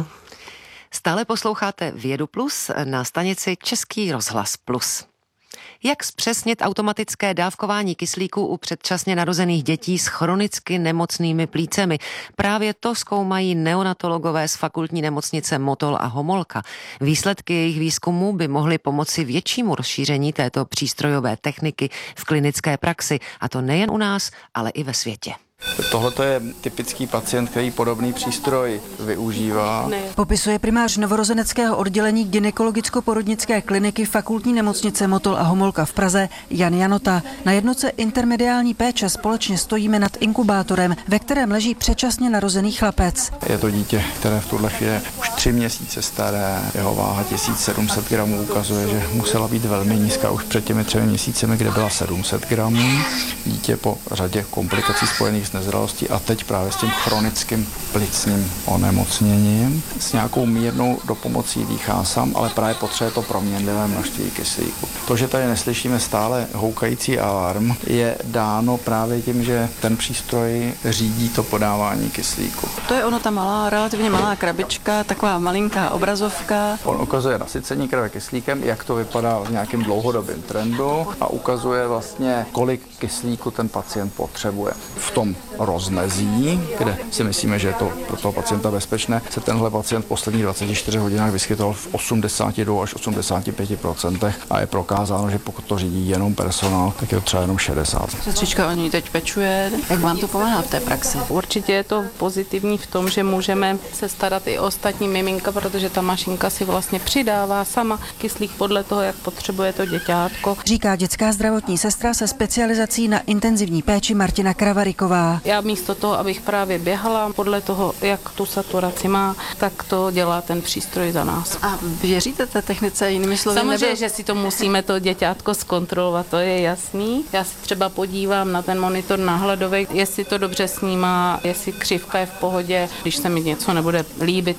Speaker 13: Stále posloucháte Vědu Plus na stanici Český rozhlas Plus. Jak zpřesnit automatické dávkování kyslíku u předčasně narozených dětí s chronicky nemocnými plícemi? Právě to zkoumají neonatologové z fakultní nemocnice Motol a Homolka. Výsledky jejich výzkumu by mohly pomoci většímu rozšíření této přístrojové techniky v klinické praxi, a to nejen u nás, ale i ve světě.
Speaker 21: Tohle je typický pacient, který podobný přístroj využívá.
Speaker 22: Popisuje primář novorozeneckého oddělení gynekologicko-porodnické kliniky fakultní nemocnice Motol a Homolka v Praze Jan Janota. Na jednotce intermediální péče společně stojíme nad inkubátorem, ve kterém leží předčasně narozený chlapec.
Speaker 21: Je to dítě, které v tuhle chvíli je už tři měsíce staré, jeho váha tisíc sedm set gramů ukazuje, že musela být velmi nízká už před těmi třemi měsícemi, kde byla sedm set gramů. Dítě po řadě komplikací spojených s nezralostí a teď právě s tím chronickým plicním onemocněním. S nějakou mírnou dopomocí dýchá sám, ale právě potřebuje to proměnlivé množství kyslíku. To, že tady neslyšíme stále houkající alarm, je dáno právě tím, že ten přístroj řídí to podávání kyslíku.
Speaker 23: To je ono, ta malá, relativně malá krabička, taková malinká obrazovka.
Speaker 21: On ukazuje nasycení krve kyslíkem, jak to vypadá v nějakém dlouhodobém trendu a ukazuje vlastně, kolik kyslíku ten pacient potřebuje. V tom rozmezí, kde si myslíme, že je to pro toho pacienta bezpečné, se tenhle pacient v posledních dvaceti čtyřech hodinách vyskytoval v osmdesáti dvou až osmdesáti pěti procentech a je prokázáno, že pokud to řídí jenom personál, tak je to třeba jenom šedesát.
Speaker 23: Sestřička o ní teď pečuje. Jak vám to pomáhá v té praxi?
Speaker 24: Určitě je to pozitivní v tom, že můžeme se starat i o ostatní miminka, protože ta mašinka si vlastně přidává sama kyslík podle toho, jak potřebuje to děťátko.
Speaker 22: Říká dětská zdravotní sestra se specializací na intenzivní péči Martina Kravariková.
Speaker 24: Já místo toho, abych právě běhala podle toho, jak tu saturaci má, tak to dělá ten přístroj za nás.
Speaker 23: A věříte té technice, jinými slovy?
Speaker 24: Samozřejmě,
Speaker 23: nebyl...
Speaker 24: že si to musíme to děťátko zkontrolovat, to je jasný. Já si třeba podívám na ten monitor náhledový, jestli to dobře snímá, jestli křivka je v pohodě. Když se mi něco nebude líbit, tak si to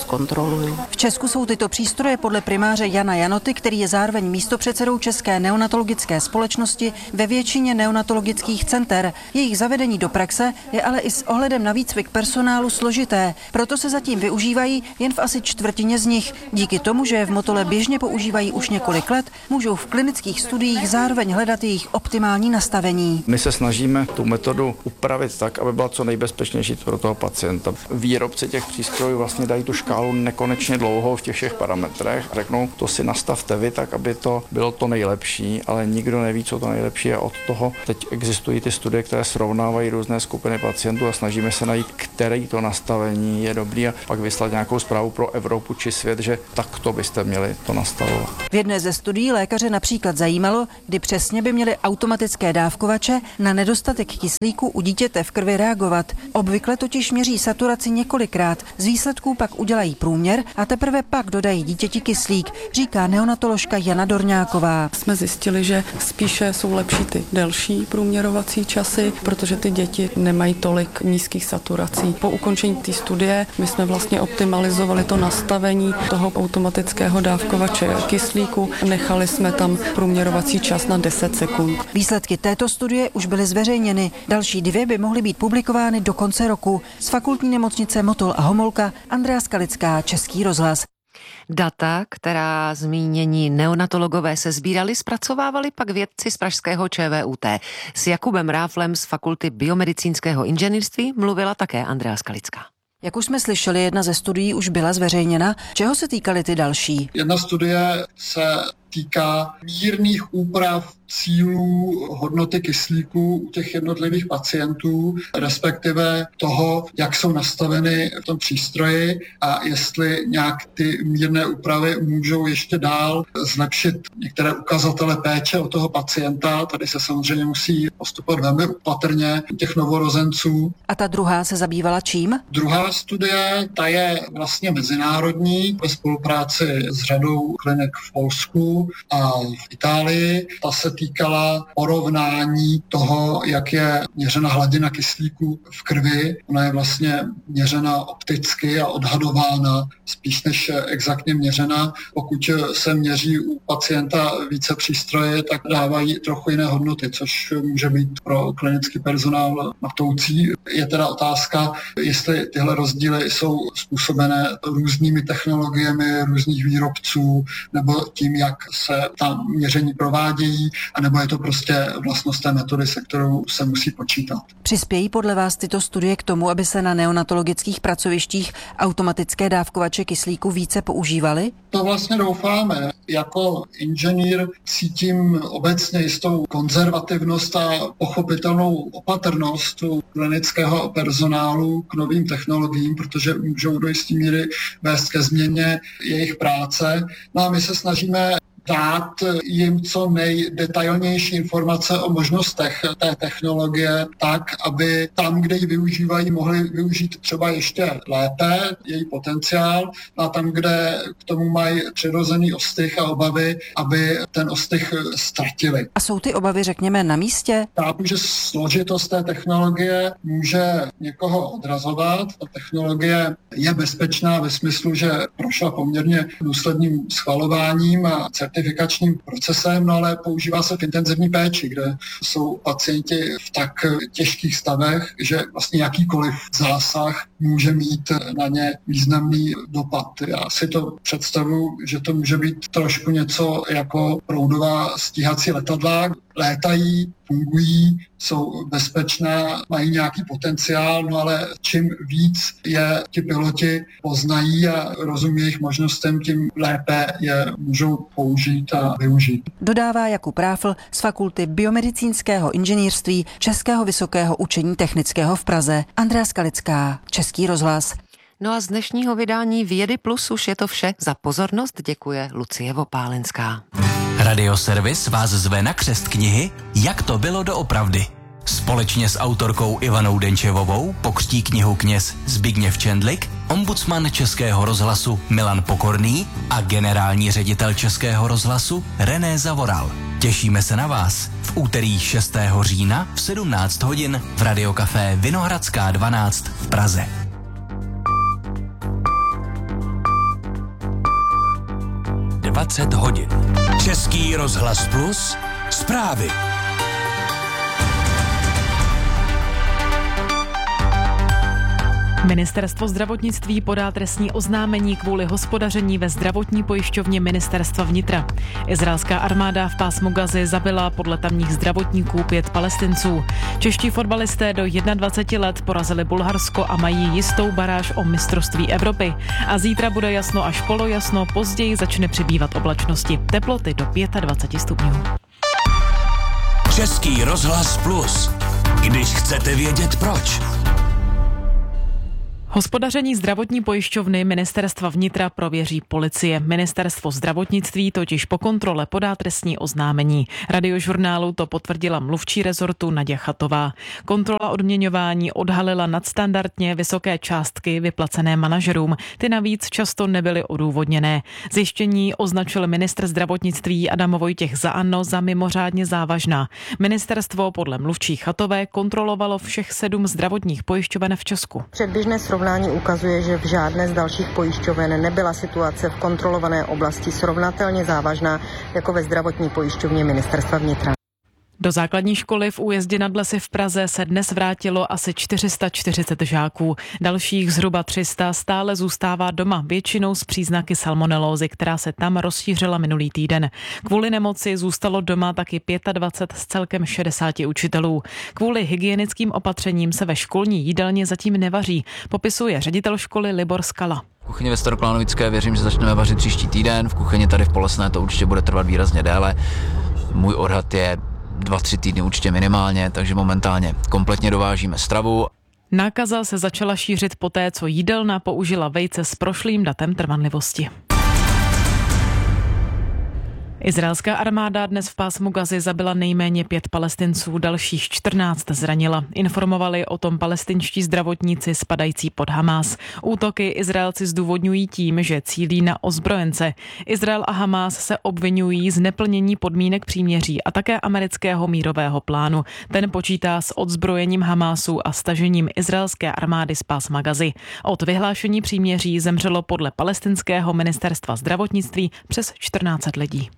Speaker 24: zkontroluju.
Speaker 22: V Česku jsou tyto přístroje podle primáře Jana Janoty, který je zároveň místopředsedou České neonatologické společnosti, ve většině neonatologických center. Jejich zavedení do praxe je ale i s ohledem na výcvik personálu složité, proto se zatím využívají jen v asi čtvrtině z nich. Díky tomu, že je v Motole běžně používají už několik let, můžou v klinických studiích zároveň hledat jejich optimální nastavení.
Speaker 21: My se snažíme tu metodu upravit tak, aby byla co nejbezpečnější pro toho pacienta. Výrobci těch přístrojů vlastně dají tu škálu nekonečně dlouhou v těch všech parametrech. Řeknou, to si nastavte vy tak, aby to bylo to nejlepší, ale nikdo neví, co to nejlepší je od toho. Teď existují ty studie, které srovnávají různé skupiny pacientů a snažíme se najít, který to nastavení je dobrý a pak vyslat nějakou zprávu pro Evropu či svět, že takto byste měli to nastavovat.
Speaker 22: V jedné ze studií lékaře například zajímalo, kdy přesně by měly automatické dávkovače na nedostatek kyslíku u dítěte v krvi reagovat. Obvykle totiž měří saturaci několikrát, z výsledků pak udělají průměr a teprve pak dodají dítěti kyslík, říká neonatoložka Jana Dorňáková.
Speaker 24: Jsme zjistili, že spíše jsou lepší ty delší průměrovací časy, protože ty děti nemají tolik nízkých saturací. Po ukončení té studie my jsme vlastně optimalizovali to nastavení toho automatického dávkovače kyslíku. Nechali jsme tam průměrovací čas na deset sekund.
Speaker 22: Výsledky této studie už byly zveřejněny. Další dvě by mohly být publikovány do konce roku. Z fakultní nemocnice Motol a Homolka Andrea Skalická, Český rozhlas.
Speaker 13: Data, která zmínění neonatologové se sbírali, zpracovávali pak vědci z pražského ČVUT. S Jakubem Ráflem z Fakulty biomedicínského inženýrství mluvila také Andrea Skalická.
Speaker 22: Jak už jsme slyšeli, jedna ze studií už byla zveřejněna. Čeho se týkaly ty další?
Speaker 1: Jedna studie se týká mírných úprav cílů hodnoty kyslíku u těch jednotlivých pacientů, respektive toho, jak jsou nastaveny v tom přístroji a jestli nějak ty mírné úpravy můžou ještě dál zlepšit některé ukazatele péče o toho pacienta. Tady se samozřejmě musí postupovat velmi opatrně u těch novorozenců.
Speaker 22: A ta druhá se zabývala čím?
Speaker 1: Druhá studie, ta je vlastně mezinárodní ve spolupráci s řadou klinik v Polsku a v Itálii. Ta se týkala porovnání toho, jak je měřena hladina kyslíku v krvi. Ona je vlastně měřena opticky a odhadována spíš než exaktně měřena. Pokud se měří u pacienta více přístroje, tak dávají trochu jiné hodnoty, což může být pro klinický personál matoucí. Je teda otázka, jestli tyhle rozdíly jsou způsobené různými technologiemi různých výrobců nebo tím, jak se ta měření provádějí, anebo je to prostě vlastnost té metody, se kterou se musí počítat.
Speaker 22: Přispějí podle vás tyto studie k tomu, aby se na neonatologických pracovištích automatické dávkovače kyslíku více používaly?
Speaker 1: To vlastně doufáme. Jako inženýr cítím obecně jistou konzervativnost a pochopitelnou opatrnost u klinického personálu k novým technologiím, protože můžou do jisté míry vést ke změně jejich práce. No a my se snažíme dát jim co nejdetailnější informace o možnostech té technologie tak, aby tam, kde ji využívají, mohli využít třeba ještě lépe její potenciál a tam, kde k tomu mají přirozený ostych a obavy, aby ten ostych ztratili.
Speaker 22: A jsou ty obavy, řekněme, na místě?
Speaker 1: Chápu, že složitost té technologie může někoho odrazovat. Ta technologie je bezpečná ve smyslu, že prošla poměrně důsledným schvalováním a certifikačním procesem, no ale používá se v intenzivní péči, kde jsou pacienti v tak těžkých stavech, že vlastně jakýkoliv zásah může mít na ně významný dopad. Já si to představuji, že to může být trošku něco jako proudová stíhací letadla. Létají, fungují, jsou bezpečná, mají nějaký potenciál, no ale čím víc je ti piloti poznají a rozumí jejich možnostem, tím lépe je můžou použít a využít.
Speaker 22: Dodává Jakub Ráfl z Fakulty biomedicínského inženýrství Českého vysokého učení technického v Praze. Andrea Skalická, Český rozhlas.
Speaker 13: No a z dnešního vydání Vědy Plus už je to vše. Za pozornost děkuje Lucie Vopálenská.
Speaker 2: Radioservis vás zve na křest knihy Jak to bylo doopravdy. Společně s autorkou Ivanou Denčevovou pokřtí knihu kněz Zbigněv Čendlik, ombudsman Českého rozhlasu Milan Pokorný a generální ředitel Českého rozhlasu René Zavoral. Těšíme se na vás v úterý šestého října v sedmnáct hodin v Radiokafé Vinohradská dvanáct v Praze. dvacet hodin. Český rozhlas Plus, zprávy.
Speaker 3: Ministerstvo zdravotnictví podá trestní oznámení kvůli hospodaření ve zdravotní pojišťovně Ministerstva vnitra. Izraelská armáda v pásmu Gazy zabila podle tamních zdravotníků pět Palestinců. Čeští fotbalisté do dvaceti jedna let porazili Bulharsko a mají jistou baráž o mistrovství Evropy. A zítra bude jasno až polojasno, později začne přibývat oblačnosti. Teploty do dvacet pět stupňů.
Speaker 2: Český rozhlas Plus. Když chcete vědět proč.
Speaker 3: Hospodaření zdravotní pojišťovny Ministerstva vnitra prověří policie. Ministerstvo zdravotnictví totiž po kontrole podá trestní oznámení. Radiožurnálu to potvrdila mluvčí rezortu Naděja Chatová. Kontrola odměňování odhalila nadstandardně vysoké částky vyplacené manažerům. Ty navíc často nebyly odůvodněné. Zjištění označil ministr zdravotnictví Adam Vojtěch za ANO za mimořádně závažná. Ministerstvo podle mluvčí Chatové kontrolovalo všech sedm zdravotních pojišťoven v Česku.
Speaker 4: Předběžné srovnání ukazuje, že v žádné z dalších pojišťoven nebyla situace v kontrolované oblasti srovnatelně závažná jako ve zdravotní pojišťovně Ministerstva vnitra.
Speaker 3: Do základní školy v Újezdě nad Lesy v Praze se dnes vrátilo asi čtyři sta čtyřicet žáků. Dalších zhruba tři sta stále zůstává doma, většinou s příznaky salmonelózy, která se tam rozšířila minulý týden. Kvůli nemoci zůstalo doma taky dvacet pět z celkem šedesáti učitelů. Kvůli hygienickým opatřením se ve školní jídelně zatím nevaří, popisuje ředitel školy Libor Skala.
Speaker 5: V kuchyni ve Staroklánovické věřím, že začneme vařit příští týden, v kuchyni tady v Polesné to určitě bude trvat výrazně déle. Můj odhad je dva, tři týdny určitě minimálně, takže momentálně kompletně dovážíme stravu.
Speaker 3: Nákaza se začala šířit poté, co jídelna použila vejce s prošlým datem trvanlivosti. Izraelská armáda dnes v pásmu Gazy zabila nejméně pět Palestinců, dalších čtrnáct zranila. Informovali o tom palestinští zdravotníci spadající pod Hamás. Útoky Izraelci zdůvodňují tím, že cílí na ozbrojence. Izrael a Hamás se obvinují z neplnění podmínek příměří a také amerického mírového plánu. Ten počítá s odzbrojením Hamásu a stažením izraelské armády z pásma Gazy. Od vyhlášení příměří zemřelo podle palestinského ministerstva zdravotnictví přes čtrnáct set lidí.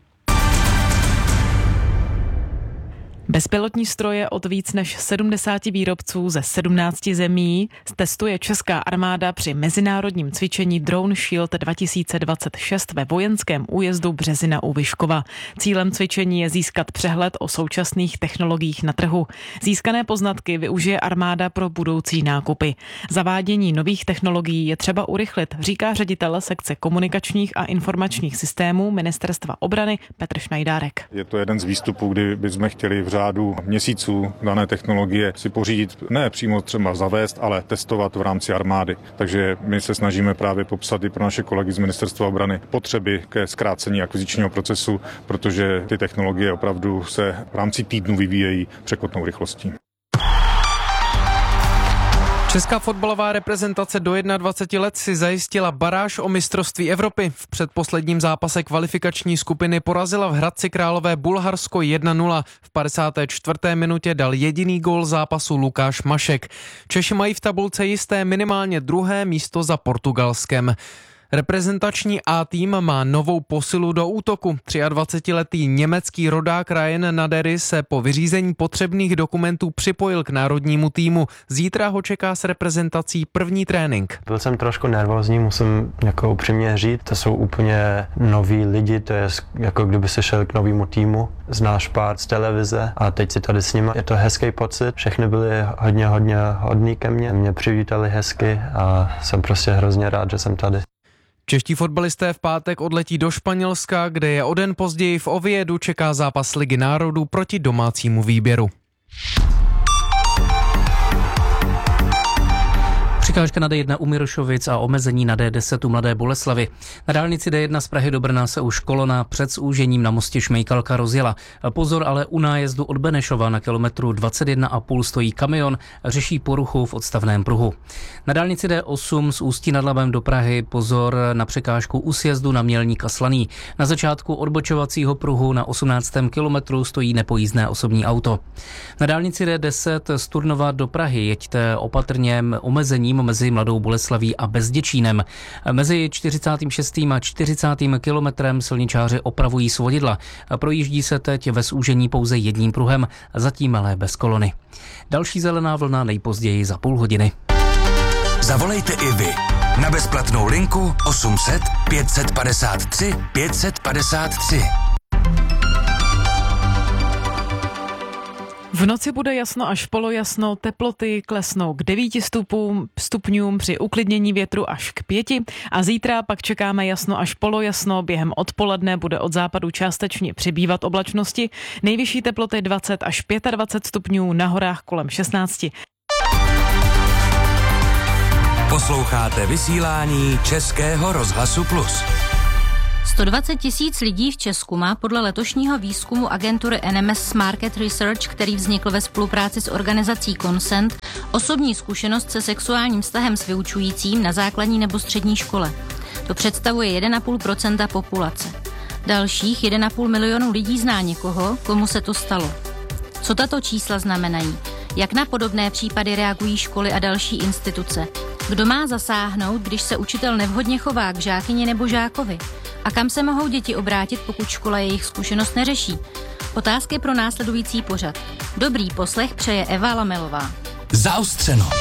Speaker 3: Bezpilotní stroje od víc než sedmdesáti výrobců ze sedmnácti zemí testuje česká armáda při mezinárodním cvičení Drone Shield dva tisíce dvacet šest ve vojenském újezdu Březina u Vyškova. Cílem cvičení je získat přehled o současných technologiích na trhu. Získané poznatky využije armáda pro budoucí nákupy. Zavádění nových technologií je třeba urychlit, říká ředitel sekce komunikačních a informačních systémů Ministerstva obrany Petr Šnajdárek.
Speaker 7: Je to jeden z výstupů, kdy bychom chtěli v řádu měsíců dané technologie si pořídit, ne přímo třeba zavést, ale testovat v rámci armády. Takže my se snažíme právě popsat i pro naše kolegy z Ministerstva obrany potřeby ke zkrácení akvizičního procesu, protože ty technologie opravdu se v rámci týdnu vyvíjejí překotnou rychlostí.
Speaker 25: Česká fotbalová reprezentace do dvaceti jedna let si zajistila baráž o mistrovství Evropy. V předposledním zápase kvalifikační skupiny porazila v Hradci Králové Bulharsko jedna nula. V padesáté čtvrté minutě dal jediný gól zápasu Lukáš Mašek. Češi mají v tabulce jisté minimálně druhé místo za Portugalskem. Reprezentační A tým má novou posilu do útoku. dvacetiletý německý rodák Ryan Nadery se po vyřízení potřebných dokumentů připojil k národnímu týmu. Zítra ho čeká s reprezentací první trénink.
Speaker 26: Byl jsem trošku nervózní, musím jako upřímně říct. To jsou úplně noví lidi, to je jako kdyby se šel k novému týmu. Znáš pár z televize a teď si tady s nimi. Je to hezký pocit, všechny byli hodně, hodně hodní ke mně. Mě přivítali hezky a jsem prostě hrozně rád, že jsem tady.
Speaker 25: Čeští fotbalisté v pátek odletí do Španělska, kde je o den později v Oviedu čeká zápas Ligy národů proti domácímu výběru.
Speaker 27: Překážka na D jedna u Mirošovic a omezení na D deset u Mladé Boleslavi. Na dálnici D jedna z Prahy do Brna se už kolona před zúžením na mostě Šmejkalka rozjela. Pozor, ale u nájezdu od Benešova na kilometru dvacet jedna a půl stojí kamion, řeší poruchu v odstavném pruhu. Na dálnici D osm z Ústí nad Labem do Prahy pozor na překážku u sjezdu na Mělník a Slaný. Na začátku odbočovacího pruhu na osmnáctém kilometru stojí nepojízdné osobní auto. Na dálnici D deset z Turnova do Prahy jeďte opatrně, omezením mezi Mladou Boleslaví a Bezděčínem. Mezi čtyřicátým šestým a čtyřicátým kilometrem silničáři opravují svodidla. Projíždí se teď ve zúžení pouze jedním pruhem, zatím ale bez kolony. Další zelená vlna nejpozději za půl hodiny.
Speaker 6: Zavolejte i vy na bezplatnou linku osm set pět padesát tři pět padesát tři.
Speaker 3: V noci bude jasno až polojasno, teploty klesnou k devíti stupům, stupňům při uklidnění větru až k pěti a zítra pak čekáme jasno až polojasno, během odpoledne bude od západu částečně přibývat oblačnosti, nejvyšší teploty dvacet až dvacet pět stupňů, na horách kolem šestnáct.
Speaker 6: Posloucháte vysílání Českého rozhlasu Plus.
Speaker 8: sto dvacet tisíc lidí v Česku má podle letošního výzkumu agentury N M S Market Research, který vznikl ve spolupráci s organizací Consent, osobní zkušenost se sexuálním vztahem s vyučujícím na základní nebo střední škole. To představuje jedna celá pět procenta populace. Dalších jedna celá pět milionu lidí zná někoho, komu se to stalo. Co tato čísla znamenají? Jak na podobné případy reagují školy a další instituce? Kdo má zasáhnout, když se učitel nevhodně chová k žákyni nebo žákovi? A kam se mohou děti obrátit, pokud škola jejich zkušenost neřeší? Otázky pro následující pořad. Dobrý poslech přeje Eva Lamelová.
Speaker 6: Zaostřeno.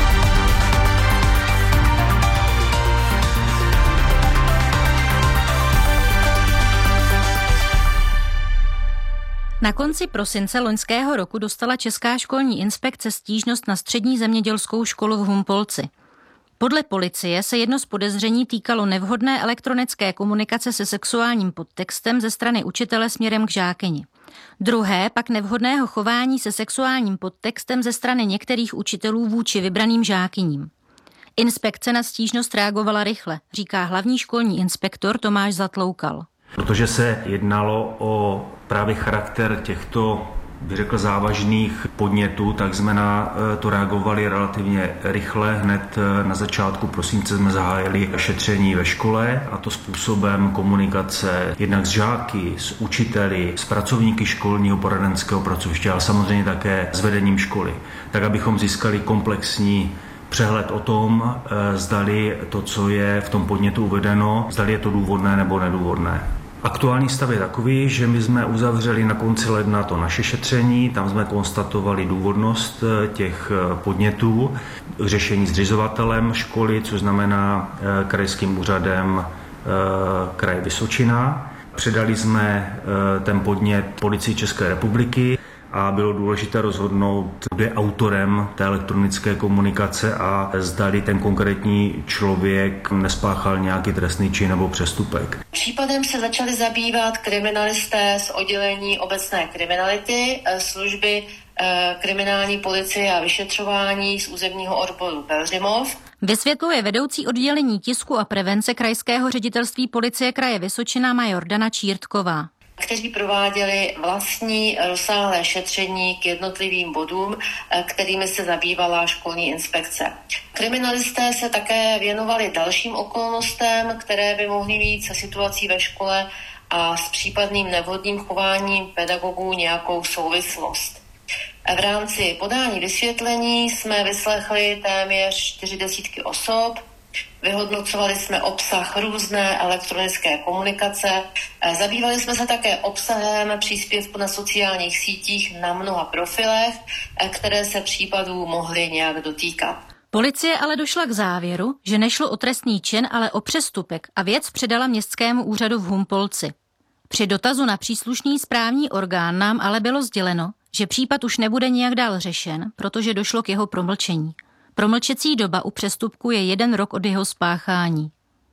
Speaker 8: Na konci prosince loňského roku dostala Česká školní inspekce stížnost na střední zemědělskou školu v Humpolci. Podle policie se jedno z podezření týkalo nevhodné elektronické komunikace se sexuálním podtextem ze strany učitele směrem k žákyni. Druhé pak nevhodného chování se sexuálním podtextem ze strany některých učitelů vůči vybraným žákyním. Inspekce na stížnost reagovala rychle, říká hlavní školní inspektor Tomáš Zatloukal.
Speaker 9: Protože se jednalo o právě charakter těchto, bych řekl, závažných podnětů, tak jsme na to reagovali relativně rychle. Hned na začátku prosince jsme zahájili šetření ve škole, a to způsobem komunikace jednak s žáky, s učiteli, s pracovníky školního poradenského pracoviště, ale samozřejmě také s vedením školy, tak abychom získali komplexní přehled o tom, zdali to, co je v tom podnětu uvedeno, zdali je to důvodné nebo nedůvodné. Aktuální stav je takový, že my jsme uzavřeli na konci ledna to naše šetření, tam jsme konstatovali důvodnost těch podnětů, řešení zřizovatelem školy, což znamená krajským úřadem kraje Vysočina. Předali jsme ten podnět Policii České republiky a bylo důležité rozhodnout, kdo je autorem té elektronické komunikace a zdali ten konkrétní člověk nespáchal nějaký trestný čin nebo přestupek.
Speaker 10: Případem se začali zabývat kriminalisté z oddělení obecné kriminality, služby kriminální policie a vyšetřování z územního odboru Pelhřimov.
Speaker 8: Vysvětluje vedoucí oddělení tisku a prevence krajského ředitelství policie kraje Vysočina major Dana Čírtková,
Speaker 10: kteří prováděli vlastní rozsáhlé šetření k jednotlivým bodům, kterými se zabývala školní inspekce. Kriminalisté se také věnovali dalším okolnostem, které by mohly mít se situací ve škole a s případným nevhodným chováním pedagogů nějakou souvislost. V rámci podání vysvětlení jsme vyslechli téměř čtyři desítky osob, vyhodnocovali jsme obsah různé elektronické komunikace, zabývali jsme se také obsahem příspěvku na sociálních sítích na mnoha profilech, které se případů mohly nějak dotýkat.
Speaker 8: Policie ale došla k závěru, že nešlo o trestný čin, ale o přestupek a věc předala městskému úřadu v Humpolci. Při dotazu na příslušný správní orgán nám ale bylo sděleno, že případ už nebude nijak dál řešen, protože došlo k jeho promlčení. Promlčecí doba u přestupku je jeden rok od jeho spáchání.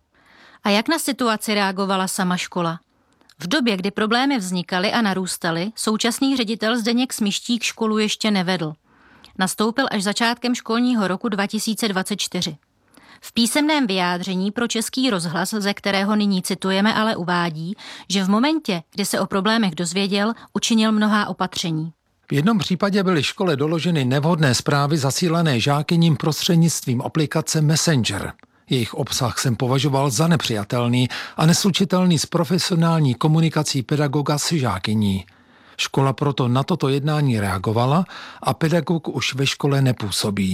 Speaker 8: A jak na situaci reagovala sama škola? V době, kdy problémy vznikaly a narůstaly, současný ředitel Zdeněk Smištík školu ještě nevedl. Nastoupil až začátkem školního roku dva tisíce dvacet čtyři. V písemném vyjádření pro Český rozhlas, ze kterého nyní citujeme, ale uvádí, že v momentě, kdy se o problémech dozvěděl, učinil mnohá opatření.
Speaker 11: V jednom případě byly škole doloženy nevhodné zprávy zasílané žákyním prostřednictvím aplikace Messenger. Jejich obsah jsem považoval za nepřijatelný a neslučitelný s profesionální komunikací pedagoga s žákyní. Škola proto na toto jednání reagovala a pedagog už ve škole nepůsobí.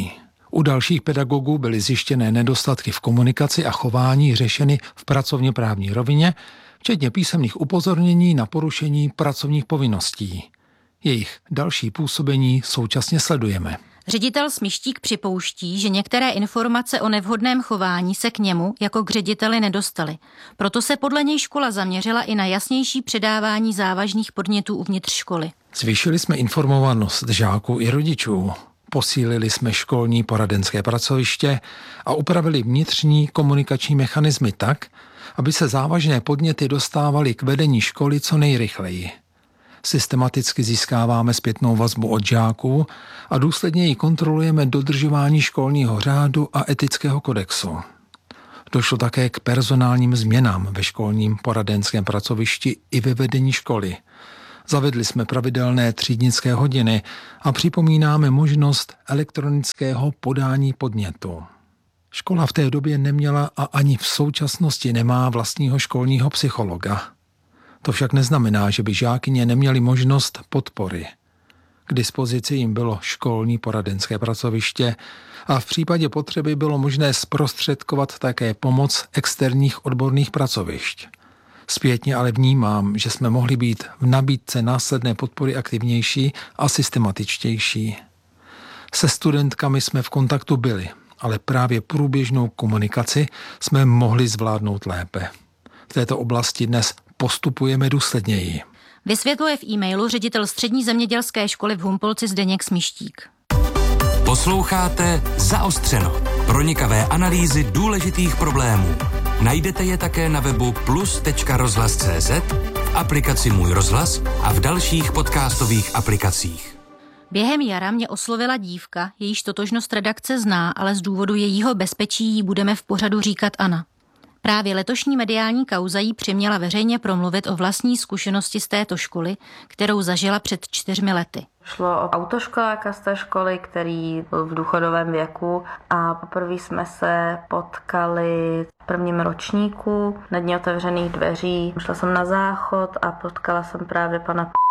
Speaker 11: U dalších pedagogů byly zjištěné nedostatky v komunikaci a chování řešeny v pracovně právní rovině, včetně písemných upozornění na porušení pracovních povinností. Jejich další působení současně sledujeme.
Speaker 8: Ředitel Smištík připouští, že některé informace o nevhodném chování se k němu jako k řediteli nedostaly. Proto se podle něj škola zaměřila i na jasnější předávání závažných podnětů uvnitř školy.
Speaker 11: Zvýšili jsme informovanost žáků i rodičů. Posílili jsme školní poradenské pracoviště a upravili vnitřní komunikační mechanismy tak, aby se závažné podněty dostávaly k vedení školy co nejrychleji. Systematicky získáváme zpětnou vazbu od žáků a důsledně ji kontrolujeme dodržování školního řádu a etického kodexu. Došlo také k personálním změnám ve školním poradenském pracovišti i ve vedení školy. Zavedli jsme pravidelné třídnické hodiny a připomínáme možnost elektronického podání podnětu. Škola v té době neměla a ani v současnosti nemá vlastního školního psychologa. To však neznamená, že by žákyně neměly možnost podpory. K dispozici jim bylo školní poradenské pracoviště a v případě potřeby bylo možné zprostředkovat také pomoc externích odborných pracovišť. Zpětně ale vnímám, že jsme mohli být v nabídce následné podpory aktivnější a systematičtější. Se studentkami jsme v kontaktu byli, ale právě průběžnou komunikaci jsme mohli zvládnout lépe. V této oblasti dnes postupujeme důsledněji.
Speaker 8: Vysvětluje v e-mailu ředitel střední zemědělské školy v Humpolci Zdeněk Smištík.
Speaker 6: Posloucháte Zaostřeno. Pronikavé analýzy důležitých problémů. Najdete je také na webu plus tečka rozhlas tečka cé zet, v aplikaci Můj rozhlas a v dalších podcastových aplikacích.
Speaker 8: Během jara mě oslovila dívka, jejíž totožnost redakce zná, ale z důvodu jejího bezpečí jí budeme v pořadu říkat Anna. Právě letošní mediální kauza jí přiměla veřejně promluvit o vlastní zkušenosti z této školy, kterou zažila před čtyřmi lety.
Speaker 12: Šlo o autoškoláka z té školy, který byl v důchodovém věku a poprvé jsme se potkali v prvním ročníku na dní otevřených dveří. Šla jsem na záchod a potkala jsem právě pana p***a,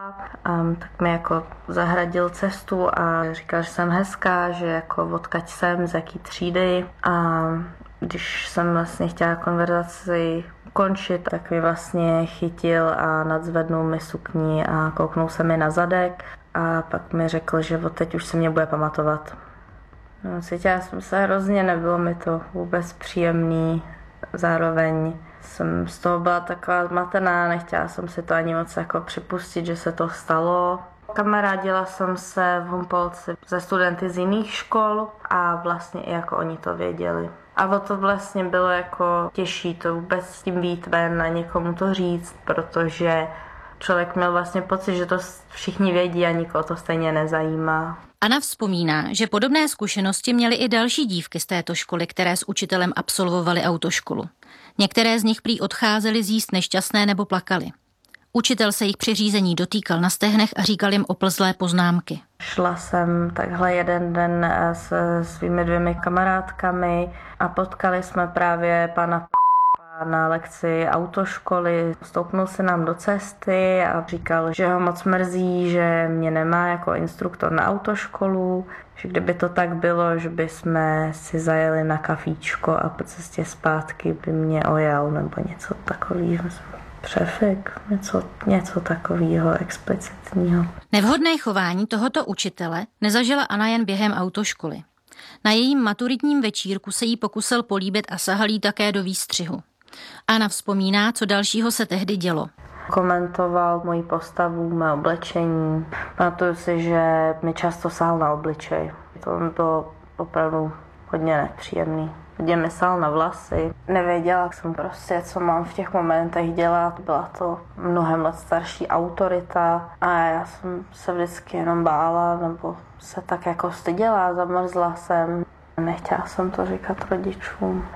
Speaker 12: a tak mi jako zahradil cestu a říkal, že jsem hezká, že jako odkaď jsem, z jaký třídy a když jsem vlastně chtěla konverzaci ukončit, tak mi vlastně chytil a nadzvednul mi sukni a kouknul se mi na zadek a pak mi řekl, že od teď už se mě bude pamatovat. No, cítila jsem se hrozně, nebylo mi to vůbec příjemný, zároveň jsem z toho byla taková zmatená, nechtěla jsem si to ani moc jako připustit, že se to stalo. Kamarádila jsem se v Humpolci ze studenty z jiných škol a vlastně i jako oni to věděli. A o to vlastně bylo jako těžší to vůbec s tím být ven a někomu to říct, protože člověk měl vlastně pocit, že to všichni vědí a nikoho to stejně nezajímá.
Speaker 8: Anna vzpomíná, že podobné zkušenosti měly i další dívky z této školy, které s učitelem absolvovaly autoškolu. Některé z nich prý odcházely z jíst nešťastné nebo plakaly. Učitel se jich při řízení dotýkal na stehnech a říkal jim oplzlé poznámky.
Speaker 12: Šla jsem takhle jeden den se svými dvěmi kamarádkami a potkali jsme právě pana p***a na lekci autoškoly. Stoupnul se nám do cesty a říkal, že ho moc mrzí, že mě nemá jako instruktor na autoškolu, že kdyby to tak bylo, že bychom si zajeli na kafíčko a po cestě zpátky by mě ojal nebo něco takového. Přefik, něco, něco takového explicitního.
Speaker 8: Nevhodné chování tohoto učitele nezažila Anna jen během autoškoly. Na jejím maturitním večírku se jí pokusil políbit a sahal jí také do výstřihu. Anna vzpomíná, co dalšího se tehdy dělo.
Speaker 12: Komentoval moji postavu, mé oblečení. Pamatuju si, že mi často sahal na obličej. To bylo opravdu hodně nepříjemný. Hodně mi sahal na vlasy. Nevěděla jsem prostě, co mám v těch momentech dělat. Byla to mnohem let starší autorita a já jsem se vždycky jenom bála nebo se tak jako styděla, zamrzla jsem. Nechtěla jsem to říkat rodičům.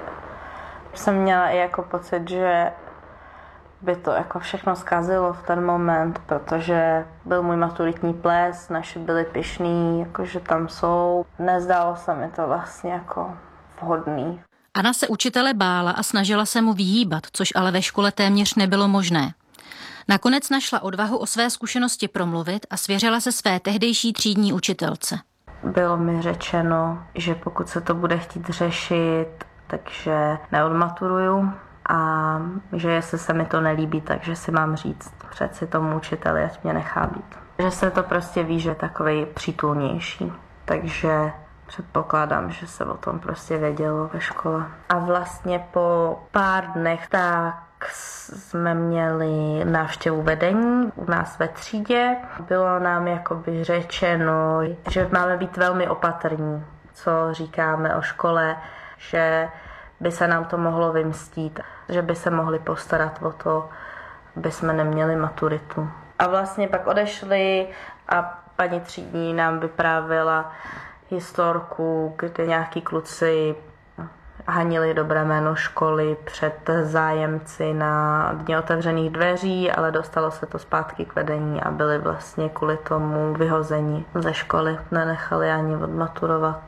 Speaker 12: Jsem měla i jako pocit, že by to jako všechno zkazilo v ten moment, protože byl můj maturitní ples, naši byli pyšní, jakože tam jsou. Nezdálo se mi to vlastně jako vhodný.
Speaker 8: Anna se učitele bála a snažila se mu vyhýbat, což ale ve škole téměř nebylo možné. Nakonec našla odvahu o své zkušenosti promluvit a svěřila se své tehdejší třídní učitelce.
Speaker 12: Bylo mi řečeno, že pokud se to bude chtít řešit, takže neodmaturuju a že jestli se mi to nelíbí, takže si mám říct přeci tomu učiteli, ať mě nechá být. Že se to prostě ví, že je takovej přítulnější, takže předpokládám, že se o tom prostě vědělo ve škole. A vlastně po pár dnech tak jsme měli návštěvu vedení u nás ve třídě. Bylo nám jakoby řečeno, že máme být velmi opatrní, co říkáme o škole, že by se nám to mohlo vymstít, že by se mohli postarat o to, aby jsme neměli maturitu. A vlastně pak odešli a paní třídní nám vyprávěla historku, kde nějaký kluci hanili dobré jméno školy před zájemci na Dně otevřených dveří, ale dostalo se to zpátky k vedení a byli vlastně kvůli tomu vyhozeni ze školy. Nenechali ani odmaturovat.